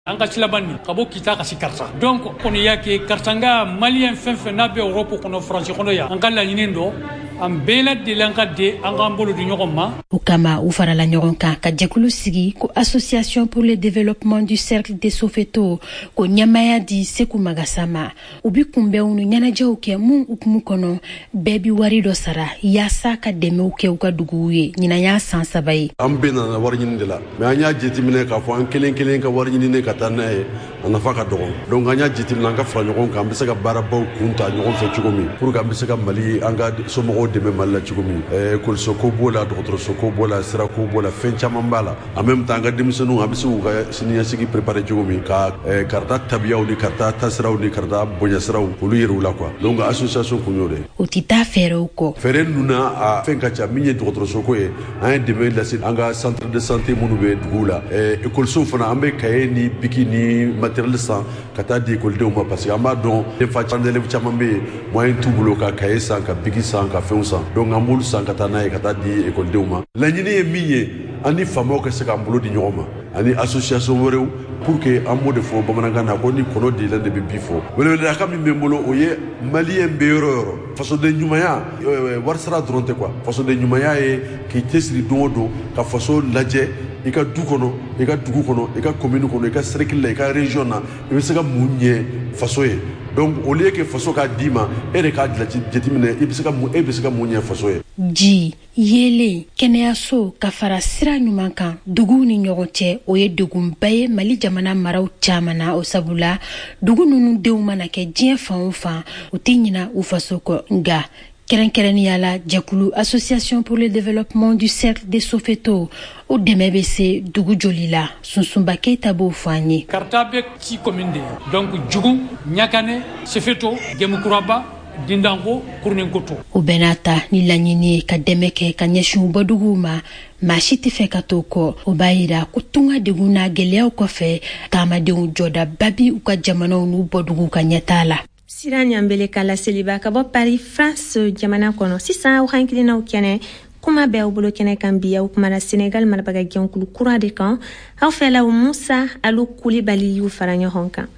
Anga silabani kabo kita kasi karsa donc on yake karsanga malien fenfe na be Europe kono France kono ya anga la nyinindo am bela de lanka de anga mbolo du nyogoma ukama ufara la nyoronka ka jekulu sigi ko association pour le développement du cercle des Soweto ko nyamaya di seku magasama ubi kumbe unu nyana jauke mun ukumu kono bebi warido sara yasa ka deme uke uka duguye nyina ya sansabai ambena na warnyindela me anya jetimine ka fo an kelen ka warnyine ka tanae anafaka dogon donc anya jetimina ka fra nyogon ka mbese ka barabaw kunta nyogon fe chugomi pour ka mbese ka mali anga somo deme malla chugomi kol soko bola docteur soko bola sira ko bola fencha mambala en même temps ga demisonu abisu ga siniya sigi préparer chugomi ka karta tabiyaw ni karta tasraw ni karta bonya sraw ulu yerula quoi donc association kunyode otita fero ko fere nuna a fenka cha minye docteur soko e an deme la sit anga centre de santé munube dugula école so fana ambe kayeni bikini matériel sans kata di école de moi parce que amba don des fois élèves chamambe moyen tout boulot ka kaye sans ka biki sans ka feu sans donc amboul sans kata na kata di école de moi la nyini e minye ani famo ka se ka mbulo di nyoma ani association worew pour que ambo de fo bamananga na ko ni kono di la de bifo wele da kam mi mbolo oye malien beero façon de nyumaya war sara dronte quoi façon de nyumaya e ki tesri dodo ka façon laje ika du kono ika dugu kono ika commune kono ika cercle ika région na e be se ka munye façon e donc au lieu que façon ka dima e de ka jetimine e be se ka munye façon e ji yele keneyaso ka fara sira ɲuman kan dugu ni ɲɔgɔn cɛ o ye degunba ye Mali jamana maraw caman na o sabula dugu ninnu denw mana kɛ diɲɛ fan o fan u tɛ ɲina u faso kɔ nga kɛrɛnkɛrɛnnenya la jɛkulu association pour le développement du cercle des Soweto o dɛmɛ bɛ se dugu joli la Sunsunba Keita b'o fɔ an ye karta be ci commune de donc jugu Ɲakane Soweto Gemukuraba Dindango Kurnenkoto o benata ni laɲini ka dɛmɛ kɛ ka ɲɛsin bɔ duguw ma maa si tɛ fɛ ka to kɔ o b'a yira ko tunga degun n'a gɛlɛyaw kɔfɛ taamadenw jɔda babi u ka jamanaw n'u bɔduguw ka ɲɛtaa la Sira Nyambele kala seliba ka bɔ Paris France jamana kɔnɔ sisan aw hankilinaw kɛnɛ kuma bɛ aw bolo kɛnɛ kan bi aw kumana Sénégal marabaga jɛnkulu kura de kan aw fɛla Musa Alu Kulibali y'u fara ɲɔgɔn kan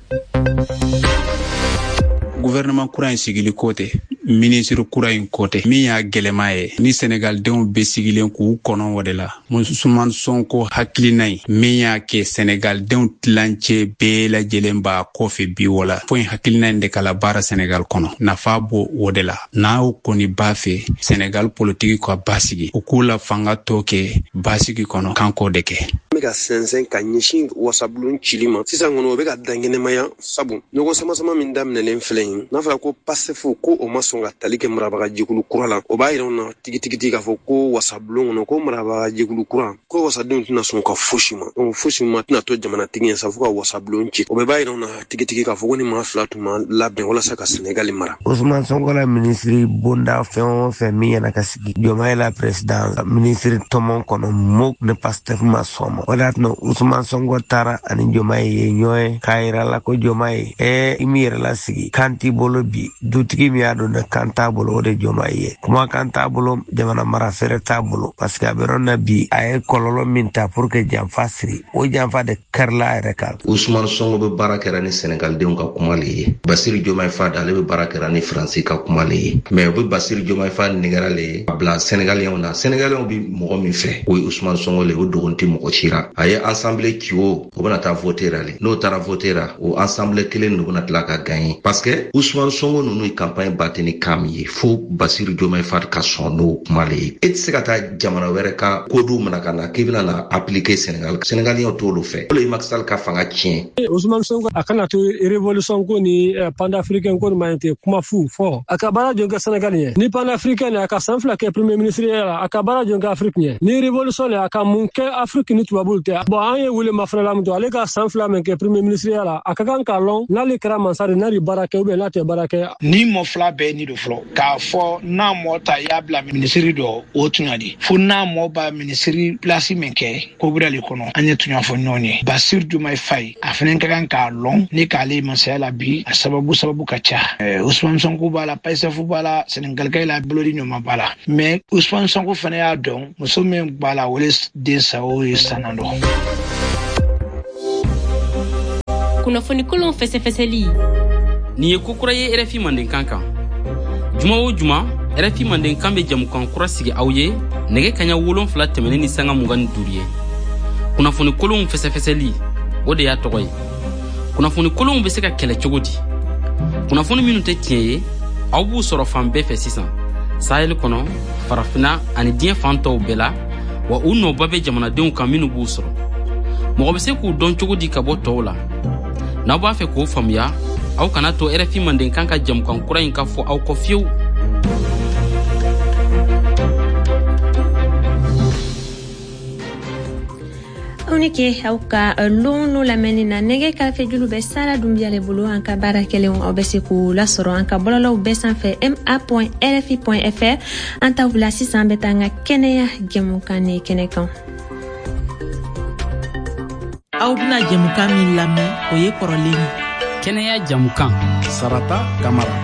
gouvernement kura in sigili kote ministre kura in kote min y'a gɛlɛma ye ni Sénégal denw be sigilen k'u kɔnɔ o de la Ousmane Sonko hakilina ye min y'a kɛ Sénégal denw tilancɛ bɛɛ lajɛlen b'a kɔfɛ bi wala fo in hakilina in de kala baara Sénégal kɔnɔ nafa b'o o de la n'aw kɔni b'a fɛ Sénégal politique ka basigi u k'u la fanga tɔ kɛ basigi kɔnɔ kan k'o de kɛ bɛ ka sɛnsɛn ka ɲɛsin wasabulon cili ma sisan kɔnɔ o bɛ ka dangenɛmaya sabu ɲɔgɔn sama min daminɛlen filɛ yen n'a fɔra ko pasefo ko o ma sɔn ka tali kɛ marabaga jɛkulu kura la o b'a yira na tigitigi k'a fɔ ko wasabulon kɔnɔ ko marabaga jɛkulu kura ko wasadenw tɛna sɔn ka fosi ma donc fosi ma tɛna to jamanatigi ye sa fo ka wasabulon ci o bɛɛ b'a yira na tigitigi k'a fɔ ko ni maa fila tun ma labɛn walasa ka Sénégal mara Ousmane Sonko la ministre bonda fɛn o fɛn min yana ka sigi Diomaye la président ministre tɔmɔ kɔnɔ mot ne Pastef ma sɔn ma o de y'a Ousmane Sonko taara ani Diomaye ye ɲɔgɔn k'a yira la ko Diomaye i mi yɛrɛ la sigi kan t'i bolo bi dutigi min y'a dɔn ne kan t'a bolo o de Diomaye ye kuma kan t'a bolo jamana mara fɛrɛ t'a bolo parce que a bɛ yɔrɔ na bi a ye kɔlɔlɔ min ta pour que janfa siri o janfa de kɛrila a yɛrɛ kan Ousmane Sonko bɛ baara kɛra ni Sénégal denw ka kuma le ye Bassirou Diomaye Faye ale bɛ baara kɛra ni Faransi ka kuma le ye mais o bɛ Bassirou Diomaye Faye nɛgɛra le ye a bila Sénégalien na Sénégalien bɛ mɔgɔ min fɛ o ye Ousmane Sonko le o dogon tɛ mɔgɔ si ra a ye assemblée ci o bɛna taa voter ra le n'o taara voter ra o assemblée kelen de bɛna tila ka gagner parce que Ousmane Sonko ninnu ye campagne batte ni kan min ye fo Bassirou Diomaye Faye ka sɔn n'o kuma le ye e tɛ se ka taa jamana wɛrɛ ka kodow mina ka na k'i bɛna na appliquer Sénégal Sénégalien t'olu fɛ o le ye Macky Sall ka fanga tiɲɛ Ousmane Sonko a kana to révolution ko ni panafricain ko ma inte kuma fu fɔ a ka baara jɔ kɛ Sénégal ye ni panafricain a ka san fila kɛ premier ministre la a ka baara jɔ kɛ Afrique ye ni révolution a ka mun kɛ Afrique ni tubabuw tɛ bon an ye wele mafana la mun to ale ka san fila min kɛ premier ministre la a ka kan ka lɔn n'ale kɛra mansari n'a baara kɛ ou bien n'a tɛ baara kɛ ni mɔ fila bɛɛ ni do fɔlɔ k'a fɔ n'a mɔ ta y'a bila ministre dɔ o tun ka di fo n'a mɔ ba ministre place min kɛ ko bɛrɛ le kɔnɔ an ye tun y'a fɔ ɲɔgɔn ye Bassirou Diomaye Faye a fana ka kan k'a lɔn ni k'ale masaya la bi a sababu ka ca Ousmane Sonko b'a la PASTEF b'a la Sénégalika la bolo di ɲɔgɔn b'a la mais Ousmane Sonko fana y'a dɔn muso min b'a la o de den sa o ye sanna dɔn kunnafoni kolon fɛsɛfɛsɛli ni ye kokura ye RFI Mandenkan kan juma o juma RFI Mandenkan bɛ jamukan kura sigi aw ye nɛgɛ kaɲa 7 tɛmɛnen ni sanga 25 ye kunnafoni kolon fɛsɛfɛsɛli o de y'a tɔgɔ ye kunnafoni kolon bɛ se ka kɛlɛ cogo di kunnafoni minnu tɛ tiɲɛ ye aw b'u sɔrɔ fan bɛɛ fɛ sisan Sahel kɔnɔ farafina ani diɲɛ fan tɔw bɛɛ la wa u nɔba bɛ jamanadenw kan minnu b'u sɔrɔ mɔgɔ bɛ se k'u dɔn cogo di ka bɔ tɔw la n'aw b'a fɛ k'o faamuya aw kana to RFI Mandenkan ka jamukan kura in ka fɔ aw kɔ fiyewu Onike aw ka lonu lamɛnni na nɛgɛ karafe julu bɛ Sara Dunbiale bolo an ka baara kɛlenw aw bɛ se k'u lasɔrɔ an ka bɔlɔlɔw bɛɛ sanfɛ ma.rfi.fr an ta bila sisan bɛ taa an ka kɛnɛya jɛmukan ni kɛnɛ kan. Aw bɛna jɛmukan min lamɛn o ye kɔrɔlen ye. Kɛnɛya jamukan Sarata Kamara.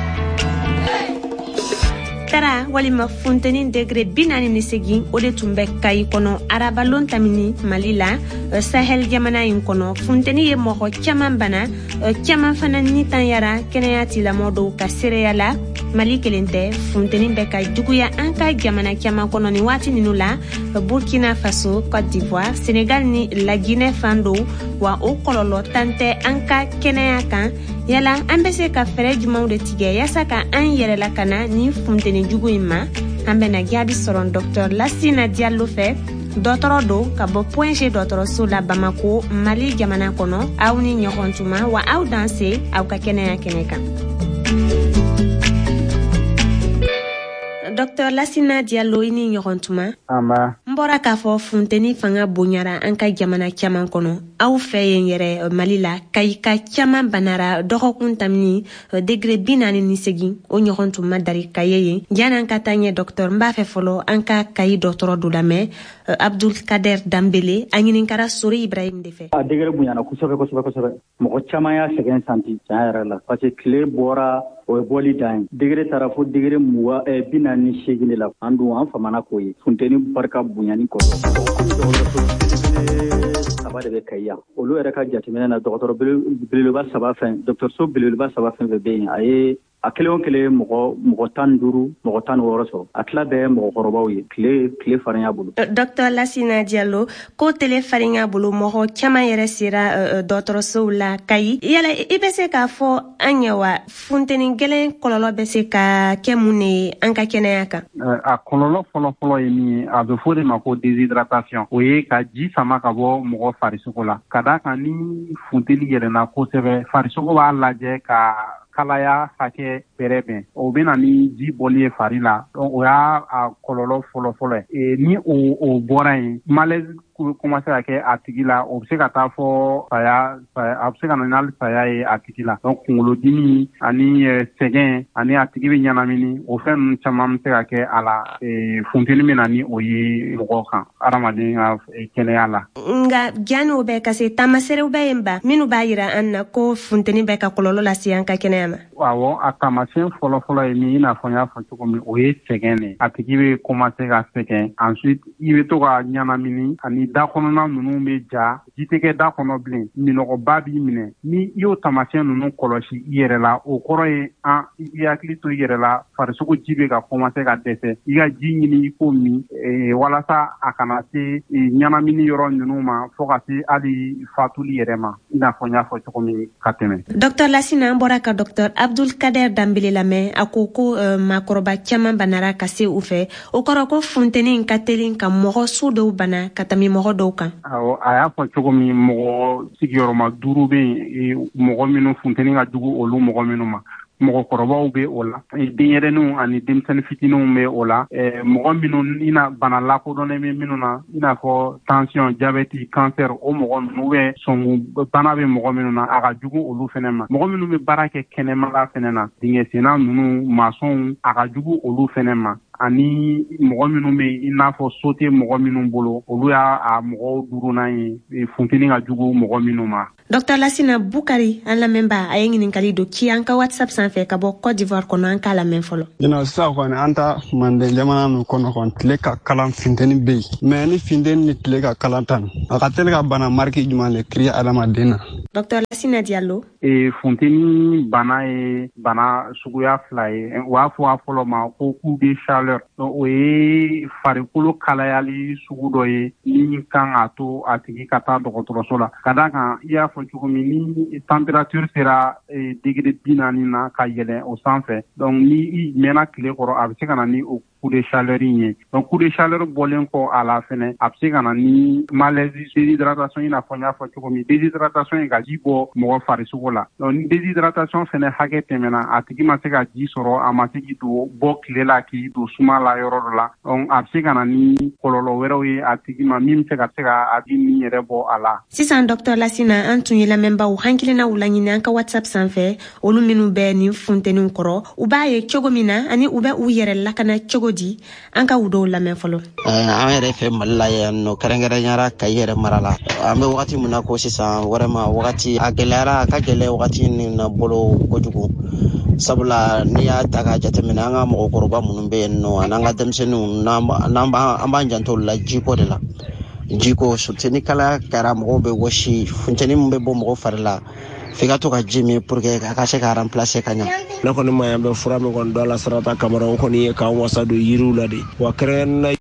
Tara walima funteni degré 48 o de tun bɛ Kayi kɔnɔ arabalon tamini Mali la Sahel jamana in kɔnɔ funteni ye mɔgɔ caman bana caman fana ni tanyara kɛnɛya tilamɔgɔw dɔw ka sereya la Mali kelen tɛ funteni bɛ ka juguya an ka jamana caman kɔnɔ ni waati ninnu la Burkina Faso, Côte d'Ivoire, Sénégal ni La Guinée fan dɔw wa o kɔlɔlɔ tan tɛ an ka kɛnɛya kan yala an bɛ se ka fɛɛrɛ jumɛnw de tigɛ yaasa ka an yɛrɛ lakana ni funteni jugu in ma an bɛna jaabi sɔrɔ Dr Lassina Diallo fɛ dɔtɔrɔ do ka bɔ Point G dɔtɔrɔso la Bamako Mali jamana kɔnɔ aw ni ɲɔgɔn tuma wa aw danse aw ka kɛnɛya kɛnɛ kan. Dr Lassina Diallo i ni ɲɔgɔn tuma n bɔra k'a fɔ funteni fanga bonyara an ka jamana caman kɔnɔ aw fɛ yen yɛrɛ Mali la Kayi ka caman banara dɔgɔkun tamini degré 48 o ɲɔgɔn tuma dari Kayi yen jan'an ka taa ɲɛ docteur n b'a fɛ fɔlɔ an ka Kayi dɔtɔrɔ dɔ lamɛn Abdul Kader Dambele a ɲininkara Sori Ibrahim de fɛ. A degré bonyana kosɛbɛ mɔgɔ caman y'a sɛgɛn santi tiɲɛ yɛrɛ la parce que tile bɔra o ye bɔli dan ye degré taara fo degré 48 de la an dun an famana k'o ye funteni barika bonyani kɔrɔ saba de bɛ Kayi yan olu yɛrɛ ka jateminɛ na dɔgɔtɔrɔ belebeleba saba fɛn dɔgɔtɔrɔso belebeleba saba fɛn fɛn bɛ yen a ye a kelen o kelen mɔgɔ 15 mɔgɔ 16 sɔrɔ a tila bɛɛ mɔgɔkɔrɔbaw ye tile farinya bolo. Dr Lassina Diallo ko tile farinya bolo mɔgɔ caman yɛrɛ sera dɔgɔtɔrɔsow la Kayi yala i bɛ se k'a fɔ an ye wa funteni gɛlɛn kɔlɔlɔ bɛ se ka kɛ mun ye an ka kɛnɛya kan. A kɔlɔlɔ fɔlɔ ye min ye a bɛ fɔ de ma ko déshydratation o ye ka ji sama ka bɔ mɔgɔ farisogo la ka d'a kan ni funteni yɛlɛnna kosɛbɛ farisogo b'a lajɛ ka kalaya hakɛ bɛrɛ bɛn o bɛ na ni ji bɔli ye fari la o y'a kɔlɔlɔ fɔlɔ ye ni o bɔra yen malaise commencé ka kɛ a tigi la o bɛ se ka taa fɔ saya a bɛ se ka na n'ali saya ye a tigi la donc kunkolodimi ani sɛgɛn ani a tigi bɛ ɲanamini o fɛn ninnu caman bɛ se ka kɛ a la funteni bɛ na ni o ye mɔgɔ kan adamaden ka kɛnɛya la. Nka janni o bɛ ka se taamaserew bɛ yen ba minnu b'a jira an na ko funteni bɛ ka kɔlɔlɔ lase an ka kɛnɛya ma. Awɔ a taamasiyɛn fɔlɔ ye min i n'a fɔ n y'a fɔ cogo min o ye sɛgɛn de a tigi bɛ commencé ka sɛgɛn ensuite i bɛ to ka ɲanamini ani da kɔnɔna ninnu bɛ ja ji tɛ kɛ da kɔnɔ bilen minɔgɔba b'i minɛ ni i y'o taamasiyɛn ninnu kɔlɔsi i yɛrɛ la o kɔrɔ ye i hakili to i yɛrɛ la farisogo ji bɛ ka commencé ka dɛsɛ i ka ji ɲini i k'o min walasa a kana se ɲanamini yɔrɔ ninnu ma fo ka se hali fatuli yɛrɛ ma i n'a fɔ n y'a fɔ cogo min ka tɛmɛ. Dr Lassina an bɔra ka Dr Abdul Kader Dambele lamɛn a ko maakɔrɔba caman banara ka se u fɛ o kɔrɔ ko funteni ka teli ka mɔgɔ su dɔw bana ka tɛmɛ mɔgɔ dɔw kan. Awɔ a y'a fɔ cogo min mɔgɔ sigiyɔrɔma 5 bɛ yen mɔgɔ minnu funteni ka jugu olu mɔgɔ minnu ma mɔgɔkɔrɔbaw bɛ o la denyɛrɛninw ani denmisɛnnin fitininw bɛ o la mɔgɔ minnu i na bana lakodɔnnen bɛ minnu na i n'a fɔ tension diabète cancer o mɔgɔ ninnu bɛ sɔngu bana bɛ mɔgɔ minnu na a ka jugu olu fɛnɛ ma mɔgɔ minnu bɛ baara kɛ kɛnɛmala fɛnɛ na dingɛ senna ninnu masɔnw a ka jugu olu fɛnɛ ma ani mɔgɔ minnu bɛ i n'a fɔ so tɛ mɔgɔ minnu bolo olu y'a mɔgɔw duurunan ye funteni ka jugu mɔgɔ minnu ma. Dr Lassina Bukari an lamɛnba a ye ɲininkali dɔ k'i an ka WhatsApp sanfɛ ka bɔ Côte d'Ivoire kɔnɔ an k'a lamɛn fɔlɔ. Sisan kɔni an ta Manden jamana ninnu kɔnɔ kɔni tile ka kalan funteni bɛ yen mais ni funteni ni tile ka kalan tan a ka teli ka bana mariki jumɛn le kiri adamaden na. Dr Lassina Diallo. Funteni bana ye bana suguya fila ye o y'a fɔ a fɔlɔ ma ko coup de chaleur o ye farikolo kalayali sugu dɔ ye min kan a to a tigi ka taa dɔgɔtɔrɔso la ka d'a kan i y'a fɔ cogo min ni température sera degré 40 na ka yɛlɛn o sanfɛ donc ni i mɛnna tile kɔrɔ a bɛ se ka na ni o coup de chaleur ye donc coup de chaleur bɔlen kɔ a la fɛnɛ a bɛ se ka na ni malaise déshydratation i n'a fɔ n y'a fɔ cogo min déshydratation ye ka ji bɔ mɔgɔ farisogo la donc ni déshydratation fɛnɛ hakɛ tɛmɛna a tigi ma se ka ji sɔrɔ a ma se k'i don bɔ tile la k'i don suma la yɔrɔ dɔ la donc a bɛ se ka na ni kɔlɔlɔ wɛrɛw ye a tigi ma min bɛ se ka a tigi ni yɛrɛ bɔ a la. Sisan Dr Lassina an tun ye lamɛnbaw hakilinaw laɲini an ka WhatsApp sanfɛ olu minnu bɛ nin funteniw kɔrɔ u b'a ye cogo min na ani u bɛ u yɛrɛ lakana cogo di an ka u dɔw lamɛn fɔlɔ. An yɛrɛ fɛ Mali la yan nɔ kɛrɛnkɛrɛnyara Kayi yɛrɛ mara la an bɛ wagati min na ko sisan vraiment wagati a gɛlɛyara a ka gɛlɛn wagati nin na bolo kojugu sabula n'i y'a ta k'a jateminɛ an ka mɔgɔkɔrɔba minnu bɛ yen nɔ an'an ka denmisɛnninw an b'an janto la jiko de la jiko surtout ni kalaya kɛra mɔgɔw bɛ wɔsi funteni min bɛ bɔ mɔgɔ fari la f'i ka to ka ji min pour que a ka se ka remplacer ka ɲa. Ne kɔni ma yan bɛ fura min kɔni dɔ la Sarata Kamara o kɔni ye k'an wasa don yiriw la de wa kɛrɛnkɛrɛnnenya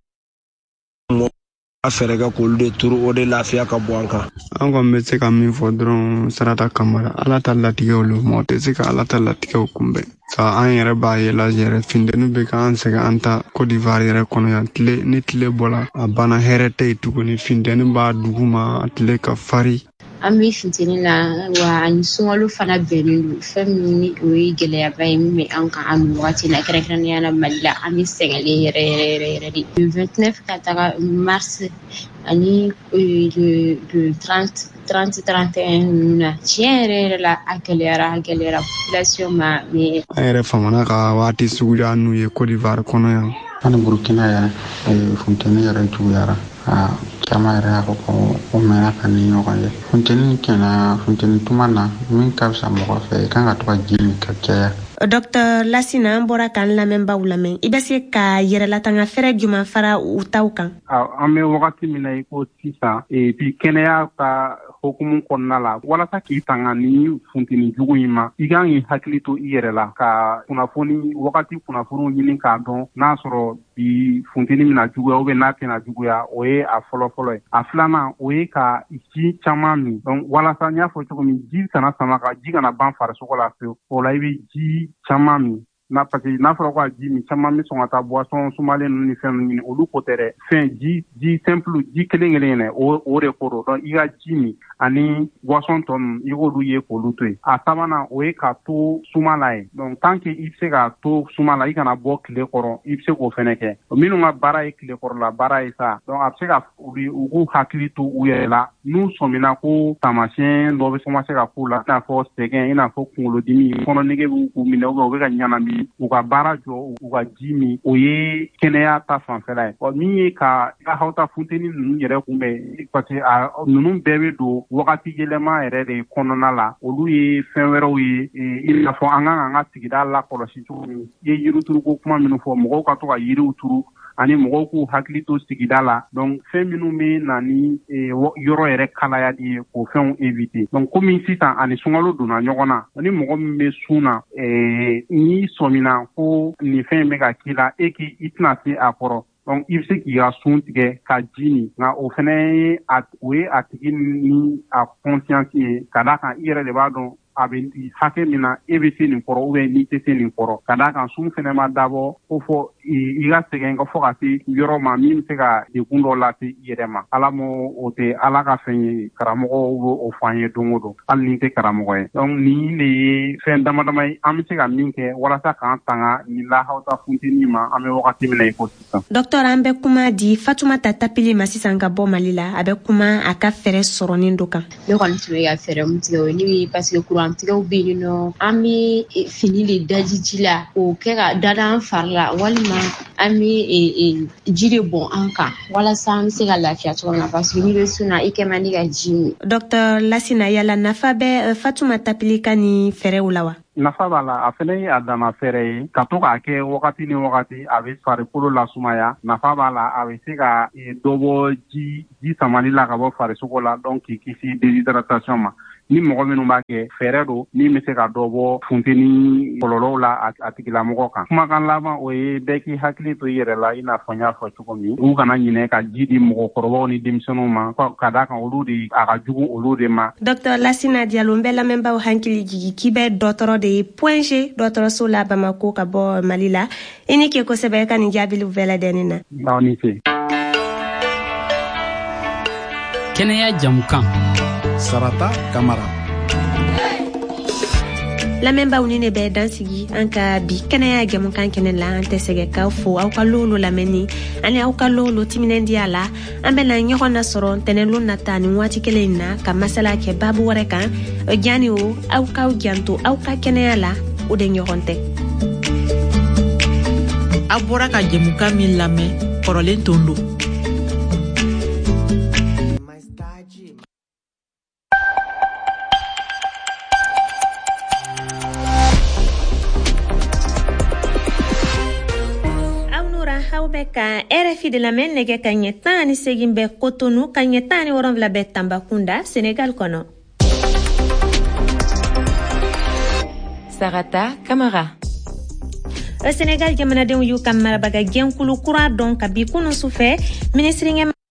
a fɛrɛ kɛ k'olu de turu o de lafiya ka bɔ an kan. An kɔni bɛ se ka min fɔ dɔrɔn Sarata Kamara Ala ta latigɛw lo mɔgɔ tɛ se ka Ala ta latigɛw kunbɛn ka an yɛrɛ b'a ye la yɛrɛ funteni bɛ k'an sɛgɛn an ta Côte d'Ivoire yɛrɛ kɔnɔ yan ni tile bɔla a bana hɛrɛ tɛ yen tuguni funteni b'a dugu ma tile ka fari. An bɛ funteni la wa ani sunkalo fana bɛnnen don fɛn min ni o ye gɛlɛyaba ye min bɛ an kan an bɛ wagati na kɛrɛnkɛrɛnnenya la Mali la an bɛ sɛgɛnlen yɛrɛ de. Le 29 ka taga mars ani le 30-31 ninnu na tiɲɛ yɛrɛ la a gɛlɛyara population ma mais an yɛrɛ famana ka waati suguya n'u ye Côte d'Ivoire kɔnɔ yan. Ani Burkina yɛrɛ funteni yɛrɛ juguyara caman yɛrɛ y'a fɔ ko o mɛnna ka ni ɲɔgɔn ye funteni tuma na min ka fisa mɔgɔ fɛ i kan ka to ka ji min ka caya. Dr Lassina an bɔra k'an lamɛnbaw lamɛn i bɛ se ka yɛrɛlatanga fɛrɛ jumɛn fara u taw kan. An bɛ wagati min na i ko sisan bi kɛnɛya ka hokumu kɔnɔna la walasa k'i tanga ni funteni jugu in ma i kan k'i hakili to i yɛrɛ la ka kunnafoniw ɲini k'a dɔn n'a sɔrɔ bi funteni mina juguya ou bien n'a tɛna juguya o ye a fɔlɔ ye a filanan o ye ka ji caman min donc walasa n y'a fɔ cogo min ji kana sama ka ji kana ban farisogo la fewu o la i bɛ ji caman min parce que n'a fɔra ko a ji min caman bɛ sɔn ka taa boisson sumalen ninnu ni fɛn ninnu ɲini olu ko tɛ dɛ fɛn ji simple ji kelen yɛrɛ o de ko don donc i ka ji min ani boisson tɔ ninnu i k'olu ye k'olu to yen a sabanan o ye ka to suma la ye donc tant que i bɛ se ka to suma la i kana bɔ tile kɔrɔ i bɛ se k'o fɛnɛ kɛ minnu ka baara ye tile kɔrɔla baara ye sa donc a bɛ se ka u k'u hakili to u yɛrɛ la n'u sɔmina ko taamasiyɛn dɔ bɛ commencer ka k'u la i n'a fɔ sɛgɛn i n'a fɔ kunkolodimi kɔnɔnege b'u k'u minɛ u bɛ ka ɲanami u ka baara jɔ u ka ji min o ye kɛnɛya ta fanfɛla ye min ye ka hawta funteni ninnu yɛrɛ kunbɛn parce que ninnu bɛɛ bɛ don wagati yɛlɛma yɛrɛ de kɔnɔna la olu ye fɛn wɛrɛw ye i n'a fɔ an kan ka sigida lakɔlɔsi cogo min i ye yirituruko kuma minnu fɔ mɔgɔw ka to ka yiriw turu ani mɔgɔw k'u hakili to sigida la donc fɛn minnu bɛ na ni yɔrɔ yɛrɛ kalayali ye k'o fɛnw éviter donc komi sisan ani sunkalo donna ɲɔgɔn na ni mɔgɔ min bɛ sun na n'i sɔmina ko nin fɛn bɛ ka k'i la i tɛna se a kɔrɔ donc i bɛ se k'i ka sun tigɛ ka ji min nka o fana ye a tigi ni a conscience ye ka d'a kan i yɛrɛ de b'a dɔn a bɛ hakɛ min na e bɛ se nin kɔrɔ ou bien n'i tɛ se nin kɔrɔ ka d'a kan sun fana ma dabɔ ko fɔ i ka sɛgɛn ka fɔ ka se yɔrɔ ma min bɛ se ka degun dɔ lase i yɛrɛ ma ala o tɛ ala ka fɛn ye karamɔgɔw b'o fɔ an ye don o don hali ni tɛ karamɔgɔ ye donc nin de ye fɛn dama dama ye an bɛ se ka min kɛ walasa k'an tanga nin lahawta funteni ma an bɛ wagati min na i ko sisan. Docteur an bɛ kuma di Fatumata Tapili ma sisan ka bɔ Mali la a bɛ kuma a ka fɛɛrɛ sɔrɔnin dɔ kan. Ne kɔni tun bɛ ka fɛɛrɛ mun tigɛ o ye ni parce que courant kurantigɛw bɛ yen nɔ an bɛ fini de daji ji la k'o kɛ ka dada an fari la walima an bɛ ji de bɔn an kan walasa an bɛ se ka lafiya cogo min na parce que n'i bɛ sun na i kɛ man di ka ji min. Dr Lasina yala nafa bɛ Fatumata Pilika ni fɛɛrɛw la wa? Nafa b'a la a fɛnɛ ye a dama fɛɛrɛ ye ka to k'a kɛ wagati ni wagati a bɛ farikolo lasumaya. Nafa b'a la a bɛ se ka dɔ bɔ ji samali la ka bɔ farisogo la donc k'i kisi déshydratation ma. Ni mɔgɔ minnu b'a kɛ fɛɛrɛ don min bɛ se ka dɔ bɔ funteni kɔlɔlɔw la a tigilamɔgɔ kan. Kumakan laban o ye bɛɛ k'i hakili to i yɛrɛ la i n'a fɔ n y'a fɔ cogo min. U kana ɲinɛ ka ji di mɔgɔkɔrɔbaw ni denmisɛnninw ma ka d'a kan olu de a ka jugu olu de ma. Dr Lasina Diallo n bɛ lamɛnbaaw hakili jigi k'i bɛ dɔgɔtɔrɔ de ye Point G dɔgɔtɔrɔso la Bamako ka bɔ Mali la. I ni ke kosɛbɛ ka nin jaabiliw bɛɛ lajɛlen na. Aw ni ce. Kɛnɛya jamukan Sarata Kamara. Lamɛnbaaw ni ne bɛ dansigi an ka bi kɛnɛya jamukan kɛnɛ la an tɛ sɛgɛ k'aw fo aw ka lolo lamɛnni ani aw ka lolo timinandiya la an bɛna ɲɔgɔn na sɔrɔ ntɛnɛnlu nata ni waati kelen na ka masala kɛ baabu wɛrɛ kan jani o aw k'aw janto aw ka kɛnɛya la o de ɲɔgɔn tɛ. A bɔra ka jamukan min lamɛn kɔrɔlen tondo. Ka RFI de lamɛn nɛgɛ ka ɲɛ 18 bɛ Cotonou ka ɲɛ 17 bɛ Tambacounda Sénégal kɔnɔ. Sarata Kamara. Sénégal jamanadenw y'u ka marabaga jɛnkulu kura dɔn ka bi kunun su fɛ ministre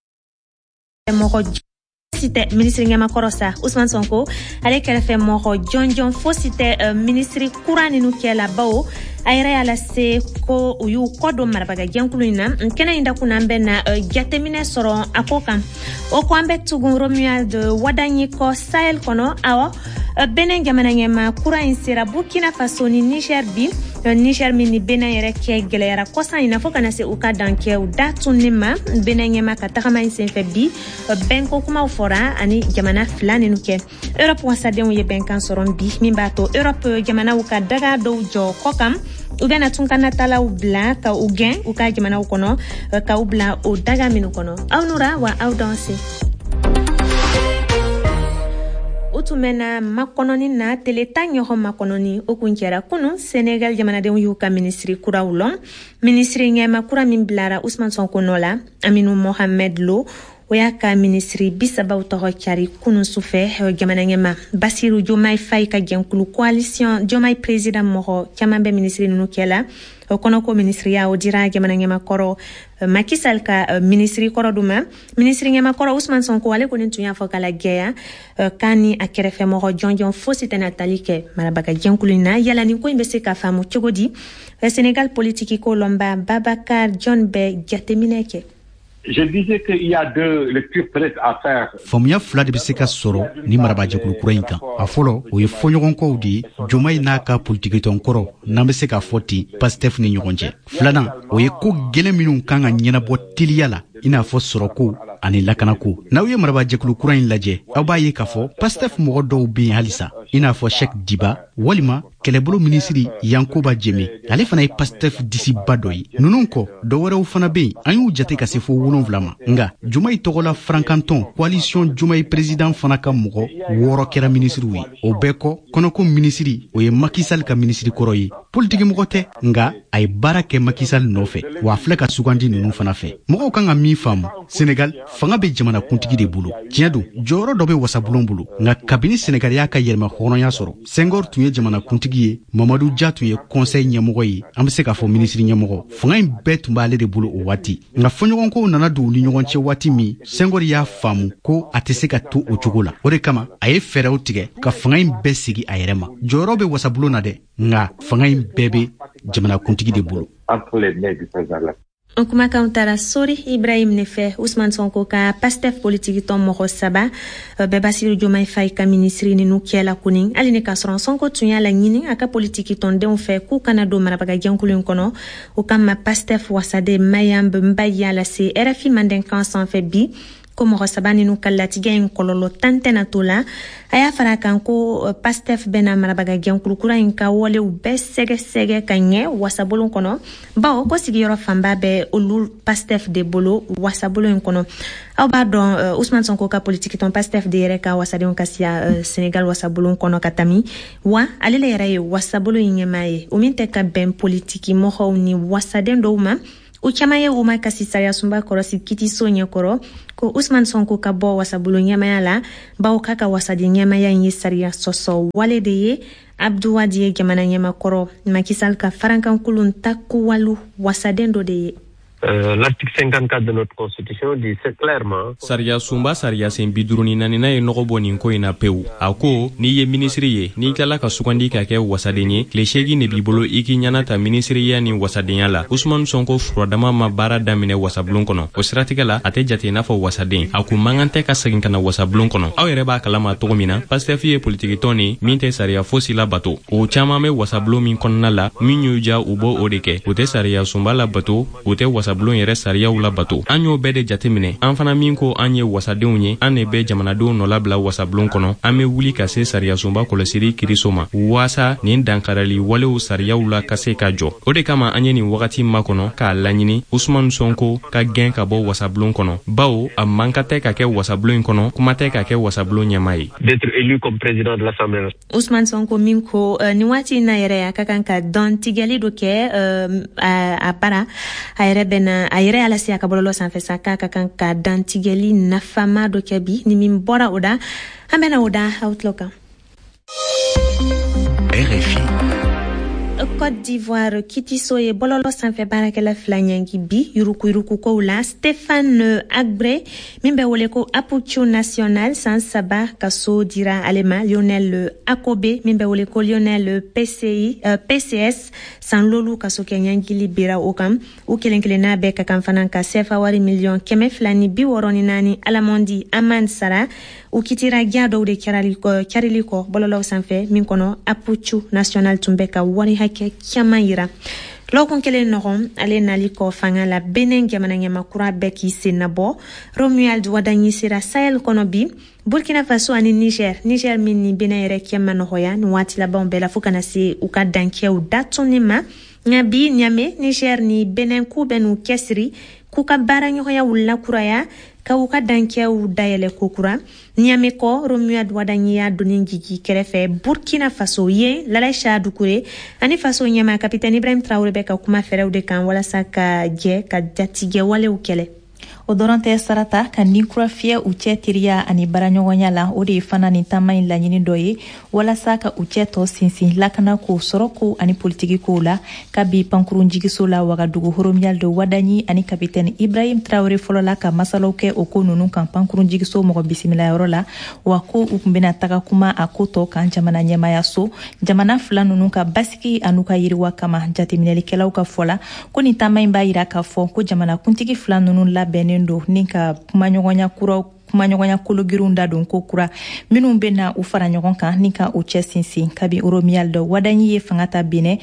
ɲɛmakɔrɔ sa Ousmane Sonko ale kɛrɛfɛ mɔgɔ jɔnjɔn fosi tɛ ministre kura ninu kɛla bawo a yɛrɛ y'a lase ko u y'u kɔ don marabaga jɛnkulu in na kɛnɛ in dakun an bɛ na jateminɛ sɔrɔ a ko kan o ko an bɛ tugun Romuald Wadanyi kɔ Sahel kɔnɔ awɔ Benin jamana ɲɛma kura in sera Burkina Faso ni Niger bi Niger min ni Benin yɛrɛ kɛ gɛlɛyara kɔsan in na fo kana se u ka dankɛ u da tunni ma Benin ɲɛma ka tagama in senfɛ bi bɛnko kumaw fɔra ani jamana fila ninu kɛ Europe wasadenw ye bɛnkan sɔrɔ bi min b'a to Europe jamanaw ka daga dɔw jɔ kɔ kan u bɛna tun ka natalaw bila ka u gɛn u ka jamanaw kɔnɔ ka u bila o daga minnu kɔnɔ aw nura wa aw danse. O tun bɛna makɔnɔni na teleta ɲɔgɔn makɔnɔni o kun kɛra kunu Sénégal jamanadenw y'u ka ministri kuraw lɔn ministri ɲɛma kura min bilara Ousmane Sonko nɔ la Aminou Mohamed Lo o y'a ka ministri 30 tɔgɔ cari kunun sufɛ jamana ɲɛma Bassirou Diomaye Faye ka jɛnkulu coalition Diomaye président mɔgɔ caman bɛ ministri ninnu kɛla o kɔnɔ ko ministriya o dira jamana ɲɛmakɔrɔ Macky Sall ka ministri kɔrɔ duma ministri ɲɛmakɔrɔ Ousmane Sonko ale kɔni tun y'a fɔ kala gɛya k'a ni a kɛrɛfɛ mɔgɔ jɔnjɔn fosi tɛna tali kɛ marabaga jɛnkulu in na yala nin ko in bɛ se ka faamu cogo di Sénégal politiki ko lɔnba Babacar John bɛ jateminɛ kɛ. Je disais qu'il y a deux lectures peut-être à faire. Faamuya fila de bɛ se ka sɔrɔ ni marabajɛkulu kura in kan. A fɔlɔ o ye fɔɲɔgɔnkɔw de ye Diomaye n'a ka politiki tɔn kɔrɔ n'an bɛ se k'a fɔ ten Pastef ni ɲɔgɔn cɛ. Filanan o ye ko gɛlɛn minnu kan ka ɲɛnabɔ teliya la i n'a fɔ sɔrɔko ani lakanako. N'aw ye marabajɛkulu kura in lajɛ aw b'a ye k'a fɔ Pastef mɔgɔ dɔw bɛ yen halisa i n'a fɔ Cheikh Diba walima kɛlɛbolo minisiri Yankoba Jeme ale fana ye Pastef disiba dɔ ye. Ninnu kɔ dɔwɛrɛw fana bɛ yen an y'u jate ka se fo 7 ma nga Diomaye tɔgɔla Frankantɔn coalition Diomaye président fana ka mɔgɔ 6 kɛra minisiriw ye. O bɛɛ kɔ kɔnɔko minisiri o ye Macky Sall ka minisiri kɔrɔ ye. Politiki mɔgɔ tɛ nga a ye baara kɛ Macky Sall nɔfɛ wa a filɛ ka sugandi ninnu fana fɛ. Mɔgɔw kan ka min faamu Sénégal fanga bɛ jamana kuntigi de bolo. Tiɲɛ don jɔyɔrɔ dɔ bɛ wasabulon bolo nga kabini Sénégal y'a ka yɛlɛma hɔrɔnya sɔrɔ Senghor tun ye jamana kuntigi ye Mamadou Dia tun ye conseil ɲɛmɔgɔ ye an bɛ se k'a fɔ ministre ɲɛmɔgɔ fanga in bɛɛ tun b'ale de bolo o waati nga fɔɲɔgɔnkow nana don ni ɲɔgɔn cɛ waati min Senghor y'a faamu ko a tɛ se ka to o cogo la o de kama a ye fɛɛrɛw tigɛ ka fanga in bɛɛ sigi a yɛrɛ ma jɔyɔrɔ bɛ wasabulon na dɛ nga fanga in bɛɛ bɛ jamana kuntigi de bolo. On kumakan taara Sori Ibrahim Nefe Ousmane Sonko ka Pastef politiki tɔn mɔgɔ 7 bɛɛ Bassirou Diomaye Faye ka ministri ninu kɛla kunin hali ni ka sɔrɔ Sonko tun y'a laɲini a ka politiki tɔndenw fɛ k'u kana don marabaga jɛnkulu in kɔnɔ o kama Pastef wasade Mayambe Mbaye y'a lase RFI mandenkan sanfɛ bi ko mɔgɔ saba ninu ka latigɛ in kɔlɔlɔ tan tɛna to la a y'a fara kan ko PASTEF bɛna marabaga gɛnkurukura in ka walew bɛɛ sɛgɛsɛgɛ ka ɲɛ wasabolon kɔnɔ bawo ko sigiyɔrɔ fanba bɛ olu PASTEF de bolo wasabolon in kɔnɔ aw b'a dɔn Ousmane Sonko ka politiki tɔn PASTEF de yɛrɛ ka wasadenw ka siya Senegal wasabolon kɔnɔ ka tami wa ale le yɛrɛ ye wasabolon in ɲɛmaa ye o min tɛ ka bɛn politiki mɔgɔw ni wasaden dɔw ma u caman ye u ma kasi sariya sunba kɔrɔsi kitiso ɲɛkɔrɔ ko Ousmane Sonko ka bɔ wasabolo ɲɛmaya la bawo k'a ka wasadi ɲɛmaya in ye sariya sɔsɔ wale de ye Abdou Wadi ye jamana ɲɛmakɔrɔ Macky Sall ka farankankolon takuwalu wasaden dɔ de ye. L'article 54 de notre constitution dit c'est clairement Sariya Sumba Sariya sen biduruni nanina ye nɔgɔ bɔ nin ko in na pewu. A ko n'i ye ministre ye n'i tilala ka sugandi ka kɛ wasaden ye tile 8 ne b'i bolo i k'i ɲana ta ministeriya ni wasadenya la. Ousmane Sonko furadama ma baara daminɛ wasabulon kɔnɔ. O siratigɛ la a tɛ jate n'a fɔ wasaden. A kun mankan tɛ ka segin ka na wasabulon kɔnɔ. Aw yɛrɛ b'a kalama cogo min na PASTEF ye politiki tɔn ni min tɛ sariya fosi la bato. O caman bɛ wasabulon min kɔnɔna la min y'u ja u bɔ o de kɛ. O tɛ sariya Sumba la bato o tɛ wasablon yɛrɛ sariyaw la bato. An y'o bɛɛ de jateminɛ. An fana min ko an ye wasadenw ye an ne bɛ jamanadenw nɔ labila wasablon kɔnɔ. An bɛ wuli ka se sariya Sumba kɔlɔsiri kiriso ma waasa nin dankarali walew sariyaw la ka se ka jɔ. O de kama an ye nin wagati ma kɔnɔ k'a laɲini Ousmane Sonko ka gɛn ka bɔ wasablon kɔnɔ. Bawo a manka tɛ ka kɛ wasablon in kɔnɔ kuma tɛ ka kɛ wasablon ɲɛmaa ye. D'être élu comme président de l'Assemblée. Ousmane Sonko min ko ni waati na yɛrɛ a ka kan ka dɔn tigɛli dɔ kɛ a para a yɛrɛ bɛna a yɛrɛ ala se a ka bɔlɔlɔ sanfɛ sa k'a ka kan ka dan tigɛli nafama dɔ kɛ bi ni min bɔra o da an bɛna o da outlook kan. RFI Côte d'Ivoire kitiso ye bololo sanfɛ baarakɛla fila ɲɛngi bi yuruku kow la Stéphane Agbré min bɛ wele ko Apuchu National san 3 ka so dira ale ma Lionel Akobe min bɛ wele ko Lionel PCS san lolu ka so kɛ ɲɛngili bira o kan u kelen-kelenna bɛɛ ka kan fana ka sefa wari miliyɔn 264 Alamondi Aman Sara u kitira gya dɔw de kɛrili kɔ bololaw sanfɛ min kɔnɔ Apuchu National tun bɛ ka wari hakɛ caman yira. Lɔkun kelen nɔgɔn ale nali kɔ fanga la Benin jamana ɲamakura bɛɛ k'i sen nabɔ. Romuald Wadanyi sera Sahel kɔnɔ bi Burkina Faso ani Niger min ni Benin yɛrɛ kɛ ma nɔgɔya ni waati labanw bɛɛ la fo kana se u ka dankɛw datuni ma. Nka bi Niamey Niger ni Benin k'u bɛ n'u cɛsiri k'u ka baara ɲɔgɔnya wulila kuraya ka u ka dankɛw dayɛlɛ kokura. Niamey kɔ Romuald Wadanyi y'a donni jigi kɛrɛfɛ Burkina Faso ye Lalaisha Dukure ani Faso ɲɛma kapitɛni Ibrahim Traoré bɛ ka kuma fɛrɛw de kan walasa ka jɛ ka jatigɛ walew kɛlɛ. O dɔrɔn tɛ sarata ka ninkura fiyɛ u cɛ teriya ani baaraɲɔgɔnya la o de ye fana nin taama in laɲini dɔ ye walasa ka u cɛ tɔ sinsin lakana ko sɔrɔ ko ani politiki kow la ka bi pankurun jigiso la Wagadugu Romuald Wadanyi ani kapitɛni Ibrahim Traoré fɔlɔ la ka masalaw kɛ o ko nunu kan pankurun jigiso mɔgɔ bisimilayɔrɔ la wa ko u kun bɛna taga kuma a ko tɔ kan jamana ɲɛmaya so jamana fila nunu ka basigi an'u ka yiriwa kama jateminɛlikɛlaw ka fɔ la ko nin taama in b'a yira k'a fɔ ko jamana kuntigi fila nunu labɛnnen do ni ka kumaɲɔgɔnya kologirinw da don ko kura minnu bɛna u fara ɲɔgɔn kan ni ka u cɛ sinsin kabi Romuald Wadanyi ye fanga ta Benin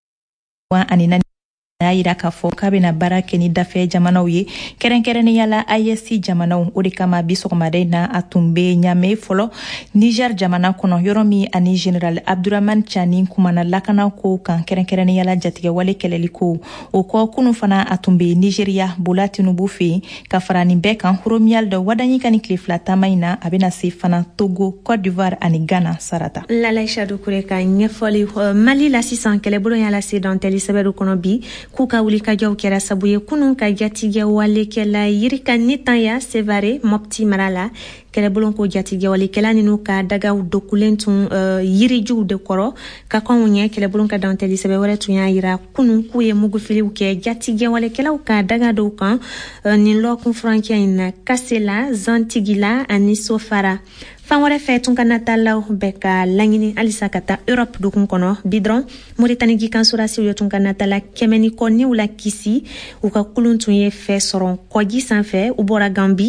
wa ani a yira k'a fɔ k'a bɛna baara kɛ ni dafɛ jamanaw ye kɛrɛnkɛrɛnnenya la AES jamanaw o de kama bi sɔgɔmada in na a tun bɛ Niamey fɔlɔ Niger jamana kɔnɔ yɔrɔ min ani General Abdurrahman Chani kumana lakana ko kan kɛrɛnkɛrɛnnenya la jatigɛwale kɛlɛli ko o kɔ kunu fana a tun bɛ Nigeria Bola Tinubu fɛ yen ka fara nin bɛɛ kan Romuald Wadanyi ka ni tile fila taama in na a bɛna se fana Togo, Côte d'Ivoire ani Ghana sarata. Lalaisha Dukure ka ɲɛfɔli Mali la sisan kɛlɛbolo y'a lase dɔntɛli sɛbɛnw kɔnɔ bi k'u ka wuli ka jɔw kɛra sabu ye kunun ka jatigɛ walekɛla yirika Nitanya Sevare Mopti mara la kɛlɛbolon ko jatigɛ walekɛla ninu ka dagaw dokulen tun yirijuw de kɔrɔ ka kɔnw ɲɛ kɛlɛbolon ka dantɛli sɛbɛ wɛrɛ tun y'a yira kunun k'u ye mugufiliw kɛ jatigɛ walekɛlaw ka daga dɔw kan nin lɔkun furankɛ in na Kasela Zantigila ani Sofara. Fan wɛrɛ fɛ tun ka natalaw bɛ ka laɲini halisa ka taa Europe dukun kɔnɔ bi dɔrɔn Moritani gikansorasiw ye tun ka natala 100 kɔniw la kisi u ka kulun tun ye fɛ sɔrɔ kɔji sanfɛ u bɔra Gambi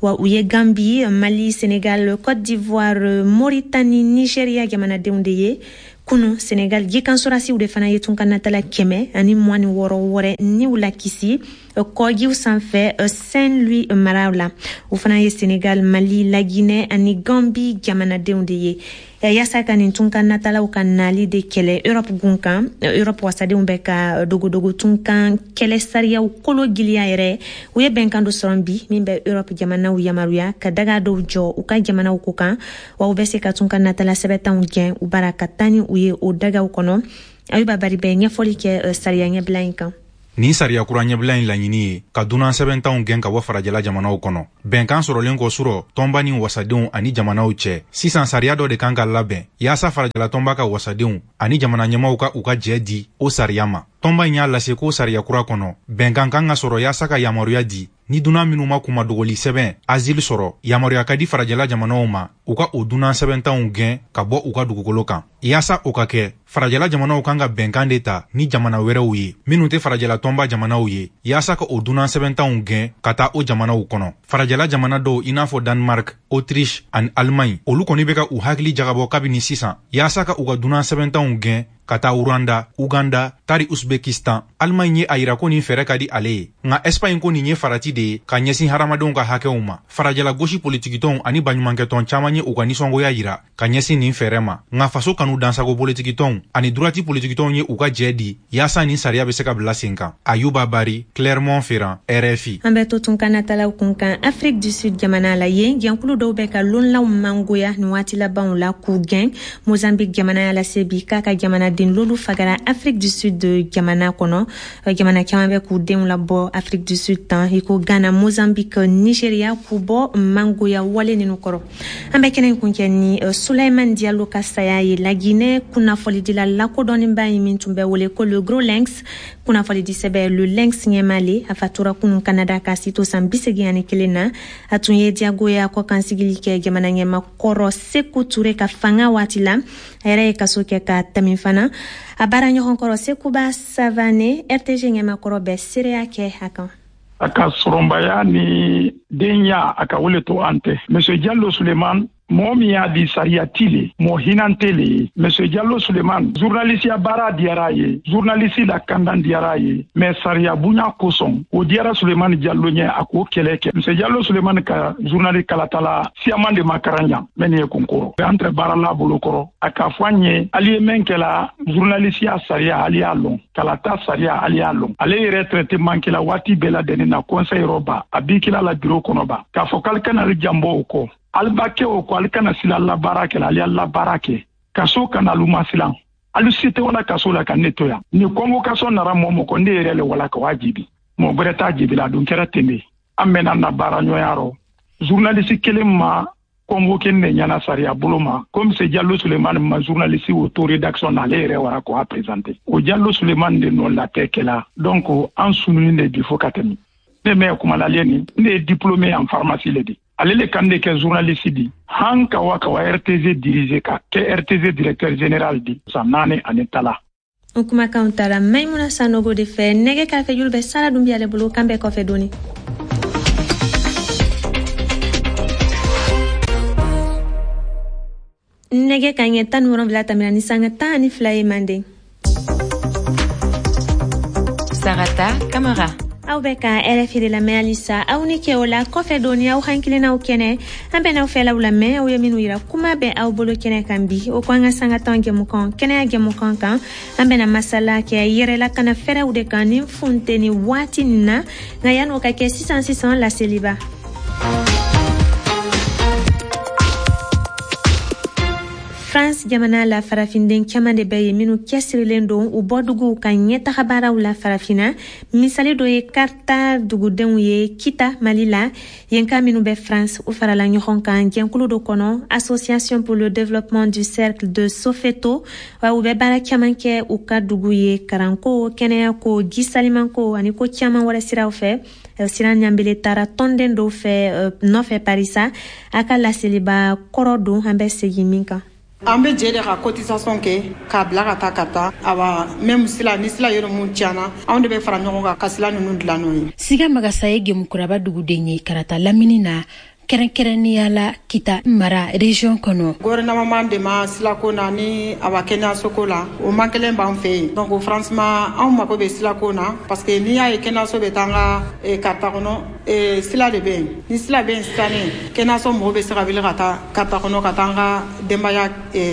wa u ye Gambie, Mali, Sénégal, Côte d'Ivoire, Mauritanie, Nigeria jamanadenw de ye. Kunu Sénégal jikansorasi u de fana ye tun ka natala 100 ani 16 wɛrɛ ni u la kisi kɔjiw sanfɛ Saint-Louis maraw la. U fana ye Sénégal, Mali, la Guinée ani Gambie jamanadenw de ye. Yasa ka nin tun ka natalaw ka nali de kɛlɛ Europe gun kan. Europe wasadenw bɛ ka dogodogo tun kan kɛlɛ sariyaw kolo giliya yɛrɛ. U ye bɛnkan do sɔrɔ bi min bɛ Europe jamanaw yamaruya ka daga dɔw jɔ u ka jamanaw ko kan wa u bɛ se ka tun ka natala sɛbɛtanw gɛn u bara ka tani u ye o dagaw kɔnɔ. Ayuba bari bɛ ɲɛfɔli kɛ sariya ɲɛbila in kan. Ni sariya kura ɲɛbila in laɲini ye ka dunan sɛbɛntanw gɛn ka bɔ farajɛla jamanaw kɔnɔ. Bɛnkan sɔrɔlen kɔ surɔ tɔnba ni wasadenw ani jamanaw cɛ. Sisan sariya dɔ de kan ka labɛn yaasa farajɛla tɔnba ka wasadenw ani jamana ɲɛmaw ka u ka jɛ di o sariya ma. Tɔnba in y'a lase ko sariya kura kɔnɔ bɛnkan kan ka sɔrɔ yaasa ka yamaruya di ni dunan minnu ma kuma dogoli sɛbɛn azili sɔrɔ yamaruya ka di farajɛla jamanaw ma u ka o dunan sɛbɛntanw gɛn ka bɔ u ka dugukolo kan. Yaasa o ka kɛ farajɛla jamanaw kan ka bɛnkan de ta ni jamana wɛrɛw ye minnu tɛ farajɛla tɔnba jamanaw ye yaasa ka o dunan sɛbɛntanw gɛn ka taa o jamanaw kɔnɔ. Farajɛla jamana dɔw i n'a fɔ Danemark, Autriche ani Allemagne olu kɔni bɛ ka u hakili jagabɔ kabini sisan yaasa ka u ka dunan sɛbɛntanw gɛn ka taa Rwanda, Uganda, tari Uzbekistan. Allemagne ye a yira ko nin fɛrɛ ka di ale ye nka Espagne ko nin ye farati de ye ka ɲɛsin hadamadenw ka hakɛw ma. Farajɛla gosi politikitɔnw ani baɲumankɛtɔn caman ye u ka nisɔngoya yira ka ɲɛsin nin fɛrɛ ma nka faso kanu dansago politikitɔnw ani durati politikitɔnw ye u ka jɛ di yaasa nin sariya bɛ se ka bila sen kan. Ayuba Bari, Clermont-Ferrand, RFI. An bɛ to tun ka natalaw kun kan Afrique du Sud jamana la yen jɛnkulu dɔw bɛ ka lonlaw mangoya nin waati labanw la k'u gɛn. Mozambique jamana y'a lase bi k'a ka jamanaden lolu fagara Afrique du Sud jamana kɔnɔ. Jamana caman bɛ k'u denw labɔ Afrique du Sud tan i ko Ghana, Mozambique, Nigeria k'u bɔ mangoya wale ninu kɔrɔ. An bɛ kɛnɛ kun kɛ ni Souleymane Diallo ka saya ye La Guinée kunnafolidila lakodɔnnenba ye min tun bɛ wele ko le Gros Lynx. Kunnafolidi sɛbɛ le Lynx ɲɛmale a fatura kunun Canada ka sito san 81 na. A tun ye diyagoya kɔ kansigili kɛ jamana ɲɛma kɔrɔ Sékou Touré ka fanga waati la. A yɛrɛ ye kaso kɛ ka tɛmɛ fana. A baara ɲɔgɔn kɔrɔ Sékouba Savané RTG ɲɛmakɔrɔ bɛ seereya kɛ a kan. A ka sɔrɔnbaya ni denya a ka wele to an tɛ. Monsieur Diallo Souleymane mɔgɔ min y'a di sariya ti le mɔgɔ hinante le ye. Monsieur Diallo Souleymane journalisiya baara diyara a ye journalisi la kandan diyara a ye mais sariya bonya kosɔn o diyara Souleymane Diallo ɲɛ a k'o kɛlɛ kɛ. Monsieur Diallo Souleymane ka journaliste kalatala siyaman de ma karan ɲa mais nin ye kunkɔrɔ an tɛ baara la bolo kɔrɔ a ka fɔ an ye ali ye min kɛla journalisiya sariya ali y'a lɔn kalata sariya ali y'a lɔn ale yɛrɛ traitement kɛla waati bɛɛ lajɛlen na conseil yɔrɔ a b'i kila la bureau kɔnɔ ba k'a fɔ k'ale kana janbɔ o kɔ albake o ko ali kana sila la baara kɛ ali la baara kɛ kaso kana luma silan ali site wala kaso la ka netoya ni convocation nara mɔmɔ ko ne yɛrɛ le wala ka wajibi mɔ bɛrɛ t'a jibila dun kɛra tɛmɛ an mɛna na baara ɲɔgɔnyarɔ journaliste kelen ma convoqué ne ɲana sariya bolo ma comme c'est Diallo Souleymane ma journaliste au taux rédaction na ale yɛrɛ wara ko a présenter o Diallo Souleymane de non la tɛ kɛla donc an sununi de bi fo ka tɛmɛ ne mɛ kuma la leni ne ye diplômé en pharmacie le di ale le kan de kɛ journaliste di han kawa RTZ dirige ka kɛ RTZ directeur général di san 4 ani tala o kumakan tara Maimuna Sanogo de fɛ nɛgɛ kɛrɛfɛ julu bɛ Sara Dumbi ale bolo kan bɛ kɔfɛ doni nɛgɛ ka ɲɛ 17 tɛmɛna ni sanga 12 ye manden Sarata Kamara aw bɛ ka RFI de lamɛn halisa aw ni kɛ o la kɔfɛ doni aw hankilinaw kɛnɛ an bɛn'aw fɛlaw lamɛn aw ye minnu yira kuma bɛ aw bolo kɛnɛ kan bi o ko an ka sangatanw jɛmukan kɛnɛya jɛmukan kan an bɛna masala kɛ yɛrɛlakana fɛrɛw de kan ni funteni waati nin na nka yan'o ka kɛ sisan laseliba France jamana la farafinden caman de bɛ ye minnu cɛsirilen don u bɔduguw ka ɲɛtaga baaraw la farafina misali dɔ ye Karta dugudenw ye Kita Mali la yen ka minnu bɛ France u farala ɲɔgɔn kan jɛnkulu dɔ kɔnɔ Association pour le développement du cercle de Sofeto wa u bɛ baara caman kɛ u ka dugu ye karanko kɛnɛyako jisalimanko ani ko caman wɛrɛ siraw fɛ Siran Ɲambele taara tɔnden dɔw fɛ nɔfɛ Parisa a ka laseliba kɔrɔ don an bɛ segin min kan an bɛ jɛ de ka cotisation kɛ k'a bila ka taa awa même sila ni sila yɔrɔ mun tiɲana anw de bɛ fara ɲɔgɔn kan ka sila ninnu dilan n'o ye Siga Magasa ye Gemukuraba duguden ye karata lamini na kerenkereniya la kita mara region kono gouvernement de ma silako na ni aba kenya soko la o mankelen ban fe donc franchement on mako be silako na parce que ni ya kenya so betanga karta kono sila de ben ni sila ben stane kenya so mo be sira bila karta kono katanga dembaya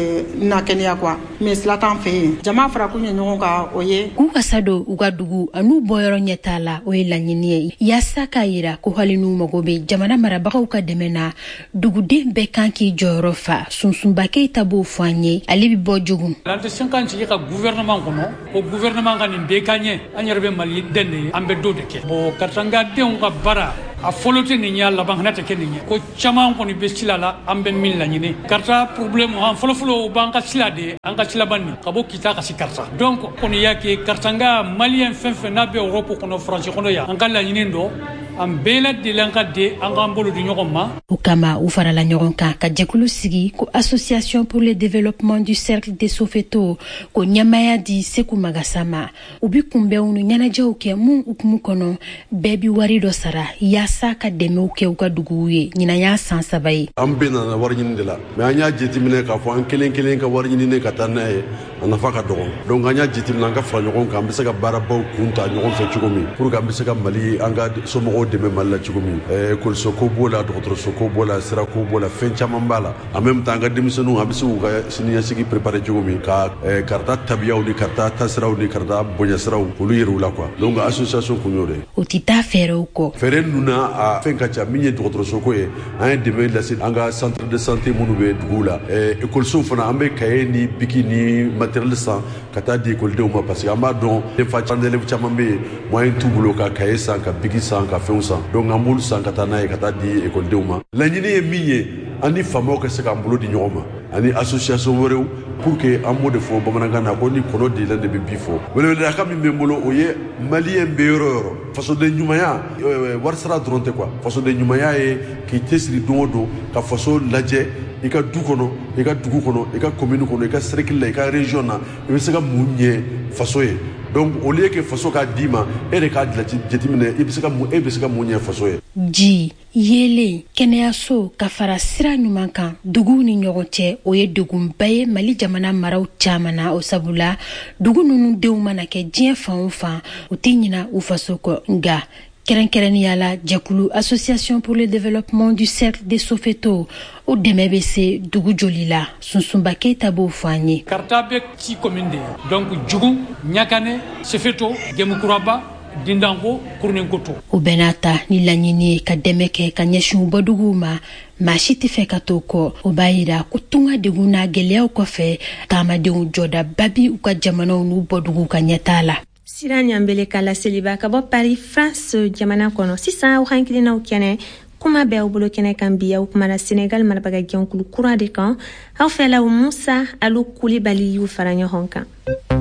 na kenya kwa mais sila tan fe jama fara kunye nyonga oye ku kasado ugadugu anu boyoro nyetala o ilanyini ya saka ira ko halinu magobe jamana marabaka ka demena dugude be kanki jorofa sunsumba ke tabo fanye ali bi bojugu lante 50 ka gouvernement kono ko gouvernement kan be kanye anyerbe mali denne ambe do de ke bo katanga de on ka bara a folote ni nyalla bangnata ke ni ko chama ko ni be silala ambe min la nyine karta problème han folo banka silade anga silabani kabo kita ka sikarta donc on yake kartanga malien fenfe na be Europe kono France kono ya anga la nyine ndo ambela dilanka de angambolo du nyogoma ukama ufara la nyoronka ka jekulu sigi ko association pour le développement du cercle des Soweto ko nyamaya di seku magasama ubi kumbe unu nyana jauke mun ukumu kono bebi warido sara ya saka deme uke ukaduguye nyina ya sansabai ambena na warnyini de la me anya jetimine ka fo an kelen ka warnyini ne ka tanaye ana faka dogon donc anya jetimina ka fra nyogon ka mbese ka baraba kunta nyogon fe chugumi pour ka mbese ka mali anga somo deme malla chugumi kol soko bola docteur soko bola sira ko bola fenchama mbala en même temps ga demisonu abisu ga siniya sigi préparer chugumi ka karta tabiyaw ni karta tasraw ni karta bonya sraw ulu yiru la quoi donc association kunyore otita fero ko fere nuna a fenka cha minye docteur soko e an deme la sit anga centre de santé munube dugula école so fana ambe kayeni bikini matériel sa kata di école de uma parce que amba don de fa chandele chamambe moyen tubulo ka kayesa ka biki sa ka fe donc ambulu sankata na kata di école de uma la nyini e miye ani famo ka se ka ambulu di nyoma ani association worew pour que amo de fo bamananga na ko ni kono di lande be bifo wele da kam be mbolo oye malien be yororo façon de nyumaya war sara dronte quoi façon de nyumaya e ki tesri dodo ka façon laje ika du kono ika dugu kono ika commune kono ika cercle ika région na e be se ka munye façon e donc au lieu que façon ka dima e de ka jetimine e be se ka munye façon e ji yele keneyaso ka fara sira ɲuman kan dugu ni ɲɔgɔn cɛ o ye degunba ye mali jamana maraw caaman na o sabula dugu nunu denw mana kɛ diɲɛ fan o fan u tɛ ɲina u faso kɔ nga kɛrɛnkɛrɛniya la jɛkulu association pour le développement du cercle des Soweto o dɛmɛ bɛ se dugu joli la sunsunba keyita b'o fɔ an ye karta bɛ ci commune de donc jugu ɲakane Soweto gemukuraba dindanko kurninkoto o bɛnata ni laɲini ye ka dɛmɛ kɛ ka ɲɛsin bɔ duguw ma maa si tɛ fɛ ka to kɔ o b'a yira ko tunga degun n'a gɛlɛyaw kɔfɛ taamadenw jɔda babi u ka jamanaw n'u bɔduguw ka ɲɛtaa la sira ɲanbele ka laseliba ka bɔ Paris France jamana kɔnɔ sisan aw hankilinaw kɛnɛ kuma bɛ aw bolo kɛnɛ kan bi aw kumana Senegal marabaga jɛnkulu kura de kan aw fɛlaw Musa Alu Kulibali y'u fara ɲɔgɔn kan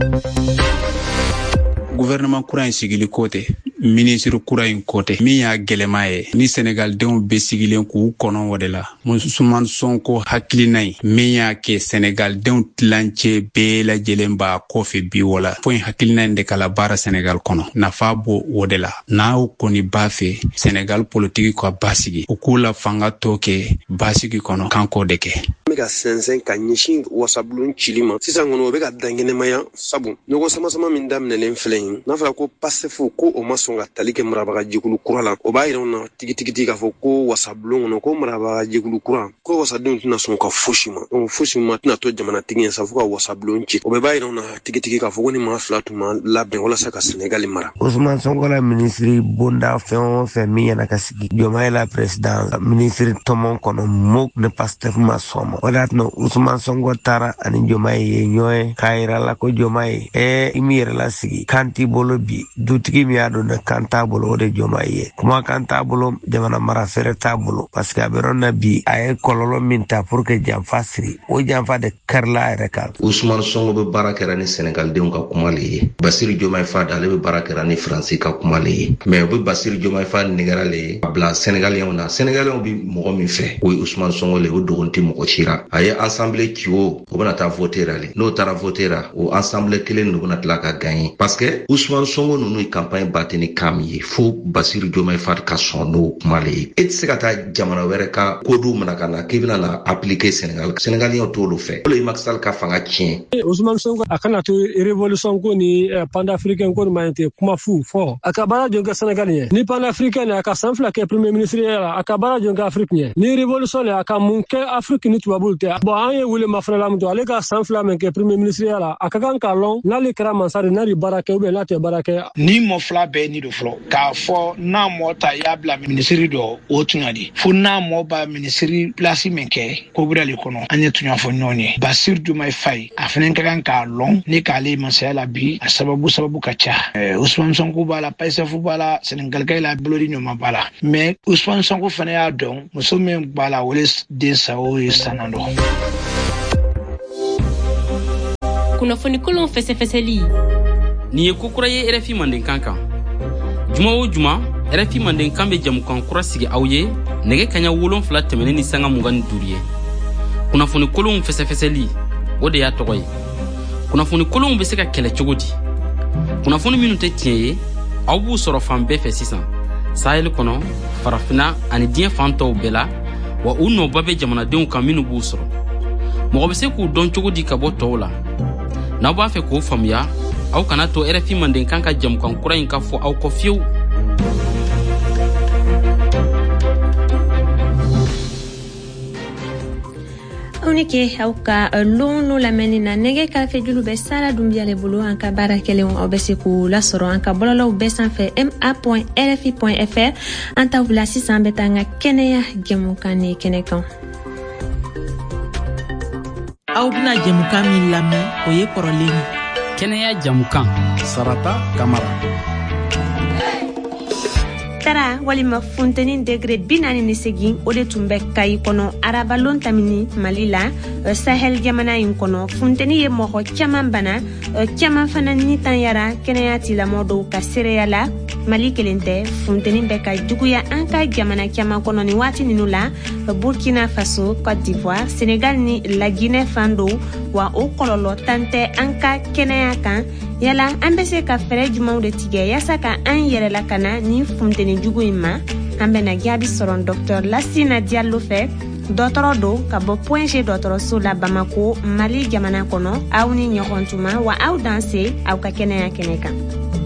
gouvernement kura in sigili kote ministre kura in kote min y'a gɛlɛma ye ni Senegal denw be sigilen k'u kɔnɔ o de la Ousmane Sonko hakilina ye min y'a kɛ Senegal denw tilancɛ bɛɛ lajɛlen b'a kɔfɛ bi wala fo in hakilina in de kala baara Senegal kɔnɔ nafa b'o o de la n'aw kɔni b'a fɛ Senegal politiki ka basigi u k'u la fanga tɔ kɛ basigi kɔnɔ kan k'o de kɛ bɛ ka sɛnsɛn ka ɲɛsin wasabulon cili ma sisan kɔnɔ o bɛ ka dangenɛmaya sabu ɲɔgɔn sama min daminɛlen filɛ yen n'a fɔra ko pasefo ko o ma sɔn ka tali kɛ marabaga jɛkulu kura la o b'a yira na tigitigi k'a fɔ ko wasabulon kɔnɔ ko marabaga jɛkulu kura ko wasadenw tɛna sɔn ka fosi ma donc fosi ma tɛna to jamanatigi ye sa fo ka wasabulon ci o bɛɛ b'a yira na tigitigi k'a fɔ ko ni maa fila tun ma labɛn walasa ka Senegal mara Ousmane Sonko la ministre bonda fɛn o fɛn min yana ka sigi Diomaye la président ministre tɔmɔ kɔnɔ muk ne Pastef ma sɔn ma o de y'a Ousmane Sonko taara ani Diomaye ye ɲɔgɔn k'a yira la ko Diomaye i mi yɛrɛ la sigi kan t'i bolo bi dutigi min y'a dɔn ne kan t'a bolo o de Diomaye ye kuma kan t'a bolo jamana mara fɛrɛ t'a bolo parce que a bɛ yɔrɔ na bi a ye kɔlɔlɔ min ta pour que janfa siri o janfa de kɛrila a yɛrɛ kan Ousmane Sonko bɛ baara kɛra ni Senegal denw ka kuma le ye Bassirou Diomaye Faye ale bɛ baara kɛra ni Faransi ka kuma le ye mais o bɛ Bassirou Diomaye Faye nɛgɛra le ye a bila Senegaliyɛnw na Senegaliyɛnw bɛ mɔgɔ min fɛ o ye Ousmane Sonko le o dogon tɛ mɔgɔ si la cira a ye ensemble ci o bena taa voter ale n'o taara voter o ensemble kelen nu bena tila ka gagner parce que Ousmane Sonko nunu campagne batini kam ye fo Bassirou Diomaye Faye ka sɔn n'o kuma le ye e tɛ se ka taa jamana wɛrɛ ka kodu mina ka na k'i bena na appliquer Sénégalien t'olu fɛ o le Macky Sall ka fanga tiɲɛ. Ousmane Sonko a kana to révolution ko ni panafricain ko ma inte kuma fu fɔ a ka baara jɔn kɛ Sénégalien ni panafricain a ka san fila kɛ premier ministre la a ka baara jɔn kɛ Afrique ɲɛ ni révolution le a ka mun kɛ Afrique ni tubabu tɛ bon an ye wele mafana la mun to ale ka san fila min kɛ premier ministre la a ka kan ka lɔn n'ale kɛra mansari n'a di baara kɛ ou bien n'a tɛ baara kɛ ni mɔ fila bɛɛ ni do fɔlɔ k'a fɔ n'a mɔ ta y'a bila ministre dɔ o tun ka di fo n'a mɔ ba ministre place min kɛ ko bɛrɛ le kɔnɔ an ye tun y'a fɔ ɲɔgɔn ye Bassirou Diomaye Faye a fana ka kan k'a lɔn ni k'ale masaya la bi a sababu ka ca Ousmane Sonko b'a la PASTEF b'a la Sénégalika la bolodi ɲuman b'a la mais Ousmane Sonko fana y'a dɔn muso min b'a la wele den sa o ye sanan dɔ. Kunnafoni kolon fɛsɛfɛsɛli nin ye ko kura ye RFI Mandenkan kan juma o juma RFI Mandenkan bɛ jamukan kura sigi aw ye nɛgɛ kaɲa 7 tɛmɛnen ni sanga 25 ye kunnafoni kolon fɛsɛfɛsɛli o de y'a tɔgɔ ye kunnafoni kolonw bɛ se ka kɛlɛ cogo di kunnafoni minnu tɛ tiɲɛ ye aw b'u sɔrɔ fan bɛɛ fɛ sisan Sahel kɔnɔ farafina ani diɲɛ fan tɔw bɛɛ la wa u nɔba bɛ jamanadenw kan minnu b'u sɔrɔ mɔgɔ bɛ se k'u dɔn cogo di ka bɔ tɔw la n'aw b'a fɛ k'o faamuya aw kana to RFI Mandenkan ka jamukan kura in ka fɔ aw kɔ fiyewu. aw ni ke aw ka lɔn n'o lamɛnni na nɛgɛ karafe julu bɛ Sara Dunbiya le bolo an ka baara kɛlenw aw bɛ se k'u lasɔrɔ an ka bɔlɔlɔw bɛɛ sanfɛ ma.rfi.fr an t'aw bila sisan an bɛ taa an ka kɛnɛya jamukan ni kɛnɛ kan. aw bɛna jamukan min lamɛn o ye kɔrɔlen ye. kɛnɛya jamukan Sarata Kamara. tara walima funteni degré 48 o de tun bɛ Kayi kɔnɔ arabalon tamini Mali la Sahel jamana in kɔnɔ funteni ye mɔgɔ caman bana caman fana ni tanyara kɛnɛya tilamɔgɔw dɔw ka seereya la Mali kelen tɛ funteni bɛ ka juguya an ka jamana caman kɔnɔ ni waati ninnu la Burkina Faso, Côte d'Ivoire, Sénégal ni La Guinée fan dɔw wa o kɔlɔlɔ tan tɛ an ka kɛnɛya kan yala an bɛ se ka fɛɛrɛ jumanw de tigɛ yaasa ka an yɛrɛ lakana ni funteni jugu in ma an bɛna jaabi sɔrɔ Dr Lassina Diallo fɛ dɔgɔtɔrɔ do ka bɔ Point G dɔgɔtɔrɔso la Bamako Mali jamana kɔnɔ aw ni ɲɔgɔn tuma wa aw danse aw ka kɛnɛya kɛnɛ kan.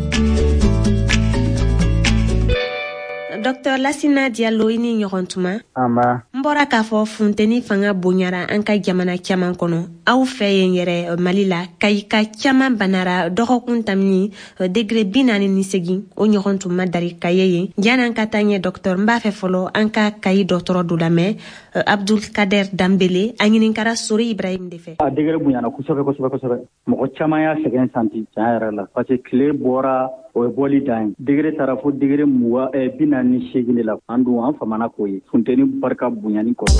Dr Lassina Diallo i ni ɲɔgɔn tuma n bɔra k'a fɔ funteni fanga bonyara an ka jamana caman kɔnɔ aw fɛ yen yɛrɛ Mali la Kayi ka caman banara dɔgɔkun tamini degré 48 o ɲɔgɔn tuma dari Kayi yen jan'an ka taa ɲɛ docteur n b'a fɛ fɔlɔ an ka Kayi dɔgɔtɔrɔ dɔ lamɛn Abdul Kader Dambele a ɲininkara Sori Ibrahim de fɛ. A degré bonyana kosɛbɛ mɔgɔ caman y'a sɛgɛn santi tiɲɛ yɛrɛ la parce que tile bɔra o ye bɔli dan ye degré taara fo degré 48 de la an dun an famana k'o ye funteni barika bonyani kɔrɔ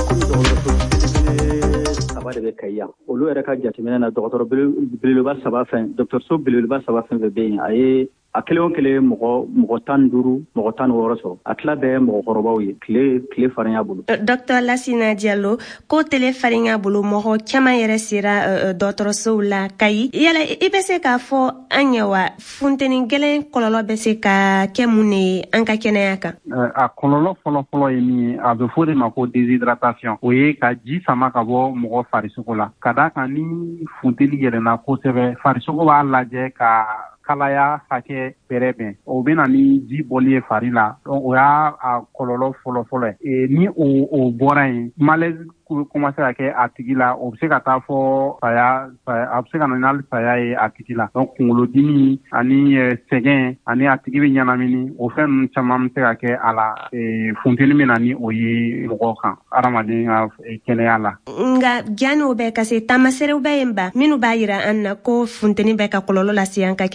saba de bɛ Kayi yan olu yɛrɛ ka jateminɛ na dɔgɔtɔrɔ belebeleba saba fɛn dɔgɔtɔrɔso belebeleba saba fɛn fɛn bɛ yen a ye a kelen o kelen mɔgɔ 15 mɔgɔ 16 sɔrɔ a tila bɛɛ mɔgɔkɔrɔbaw ye tile farinya bolo. Dr Lassina Diallo ko tile farinya bolo mɔgɔ caman yɛrɛ sera dɔgɔtɔrɔsow la Kayi yala i bɛ se k'a fɔ an ye wa funteni gɛlɛn kɔlɔlɔ bɛ se ka kɛ mun ye an ka kɛnɛya kan. A kɔlɔlɔ fɔlɔ ye min ye a bɛ fɔ de ma ko déshydratation o ye ka ji sama ka bɔ mɔgɔ farisogo la ka d'a kan ni funteni yɛlɛnna kosɛbɛ farisogo b'a lajɛ ka kalaya hakɛ bɛrɛ bɛn o bɛna ni ji bɔli ye fari la o y'a kɔlɔlɔ fɔlɔ ye ni o bɔra yen malaise commencé ka kɛ a tigi la o bɛ se ka taa fɔ saya a bɛ se ka na n'ali saya ye a tigi la donc kunkolodimi ani sɛgɛn ani a tigi bɛ ɲanamini o fɛn ninnu caman bɛ se ka kɛ a la funteni bɛ na ni o ye mɔgɔ kan adamaden ka kɛnɛya la. Nka janni o bɛ ka se taamaserew bɛ yen ba minnu b'a jira an na ko funteni bɛ ka kɔlɔlɔ lase an ka kɛnɛya ma.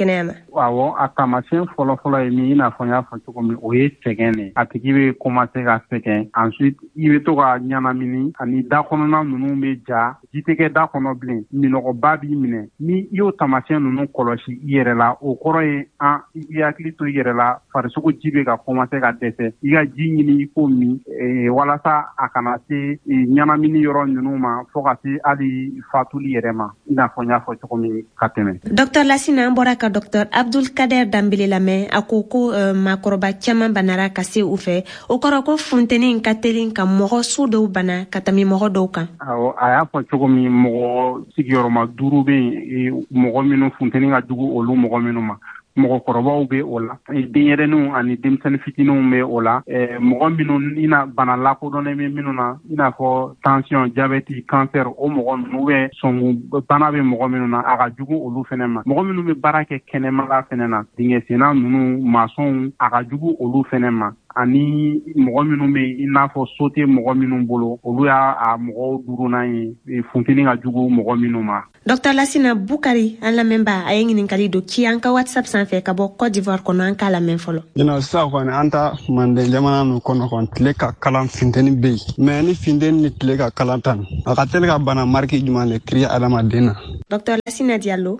awɔ a taamasiyɛn fɔlɔfɔlɔ ye min i n'a fɔ n y'a fɔ cogo min o ye sɛgɛn de a tigi bɛ commencer ka sɛgɛn ensuite i bɛ to ka ɲanamini ani da kɔnɔna ninnu bɛ ja ji tɛ kɛ da kɔnɔ bilen minɔgɔba b'i minɛ ni i y'o taamasiyɛn ninnu kɔlɔsi i yɛrɛ la o kɔrɔ ye i hakili to i yɛrɛ la farisogo ji bɛ ka commencer ka dɛsɛ i ka ji ɲini i k'o min walasa a kana se ɲanamini yɔrɔ ninnu ma fo ka se hali fatuli yɛrɛ ma i n'a fɔ n y'a fɔ cogo min ka tɛmɛ. Dr Lasina an bɔra ka Dr Abdul Kader Dambele lamɛn a ko maakɔrɔba caman banara ka se u fɛ o kɔrɔ ko funteni ka teli ka mɔgɔ su dɔw bana ka tɛmɛ mɔgɔ dɔw kan. Awɔ a y'a fɔ cogo min mɔgɔ sigiyɔrɔma 5 bɛ yen mɔgɔ minnu funteni ka jugu olu mɔgɔ minnu ma. Mɔgɔkɔrɔbaw bɛ o la denyɛrɛninw ani denmisɛnnin fitininw bɛ o la mɔgɔ minnu i na bana lakodɔnnen bɛ minnu na i n'a fɔ tension diabète cancer o mɔgɔ ninnu bɛ sɔngu bana bɛ mɔgɔ minnu na a ka jugu olu fɛnɛ ma mɔgɔ minnu bɛ baara kɛ kɛnɛmala fɛnɛ na dingɛsenna ninnu masɔnw a ka jugu olu fɛnɛ ma ani mɔgɔ minnu bɛ i n'a fɔ so tɛ mɔgɔ minnu bolo olu y'a mɔgɔw duurunan ye funteni ka jugu mɔgɔ minnu ma. Dr Lasina Bukari an lamɛnba a ye ɲininkali dɔ k'i an ka WhatsApp sanfɛ ka bɔ Côte d'Ivoire kɔnɔ an k'a lamɛn fɔlɔ. Sisan kɔni an ta Manden jamana ninnu kɔnɔ kɔni tile ka kalan funteni bɛ yen mais ni funteni ni tile ka kalan tan a ka teli ka bana marque jumɛn de créer adamaden na. Dr Lasina Diallo.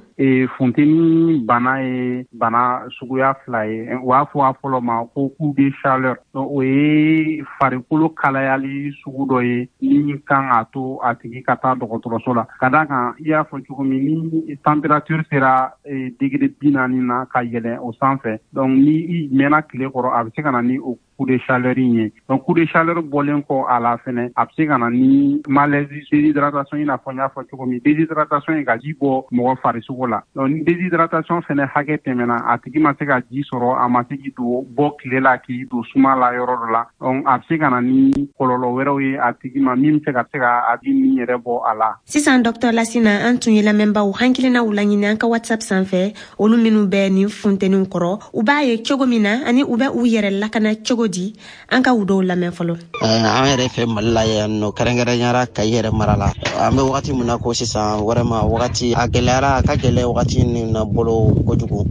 Funteni bana ye bana suguya 2 ye u b'a fɔ a fɔlɔ ma ko coup de chaleur o ye farikolo kalayali sugu dɔ ye ni kan a to a tigi ka taa dɔgɔtɔrɔso la ka d'a kan i y'a fɔ cogo min ni température sera degré 40 na ka yɛlɛn o sanfɛ donc ni i mɛnna tile kɔrɔ a bɛ se ka na ni o coup de chaleur ye donc coup de chaleur bɔlen kɔ a la fɛnɛ a bɛ se ka na ni malaise déshydratation i n'a fɔ n y'a fɔ cogo min déshydratation ye ka ji bɔ mɔgɔ farisogo la donc ni déshydratation fɛnɛ hakɛ tɛmɛna a tigi ma se ka ji sɔrɔ a ma se k'i bɔ tile la k'i don suma la yɔrɔ dɔ la donc a bɛ se ka na ni kɔlɔlɔ wɛrɛw ye a tigi ma min bɛ se ka a di min yɛrɛ bɔ a la. Sisan Dr Lasina an tun ye lamɛnbaw hakilinaw laɲini an ka WhatsApp sanfɛ olu minnu bɛ nin funteniw kɔrɔ u b'a ye cogo min na ani u bɛ u yɛrɛ lakana cogo di an ka u dɔw lamɛn fɔlɔ. An yɛrɛ fɛ Mali la yan nɔ kɛrɛnkɛrɛnyara Kayi yɛrɛ mara la an bɛ wagati min na ko sisan vraiment wagati a gɛlɛyara a ka gɛlɛn wagati min na bolo kojugu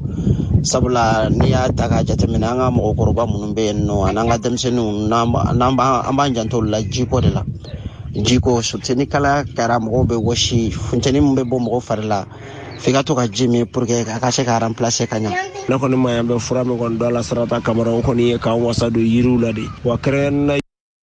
sabula n'i y'a ta k'a jateminɛ an ka mɔgɔkɔrɔba minnu bɛ yen nɔ an'an ka denmisɛnninw an b'an janto la jiko de la jiko surtout ni kalaya kɛra mɔgɔw bɛ wɔsi funteni min bɛ bɔ mɔgɔ fari la f'i ka to ka ji min pour que a ka se ka remplacer ka ɲa. Ne kɔni ma yan bɛ fura min kɔni dɔ la Sarata Kamara o kɔni ye k'an wasa don yiriw la de wa kɛrɛnkɛrɛnnenya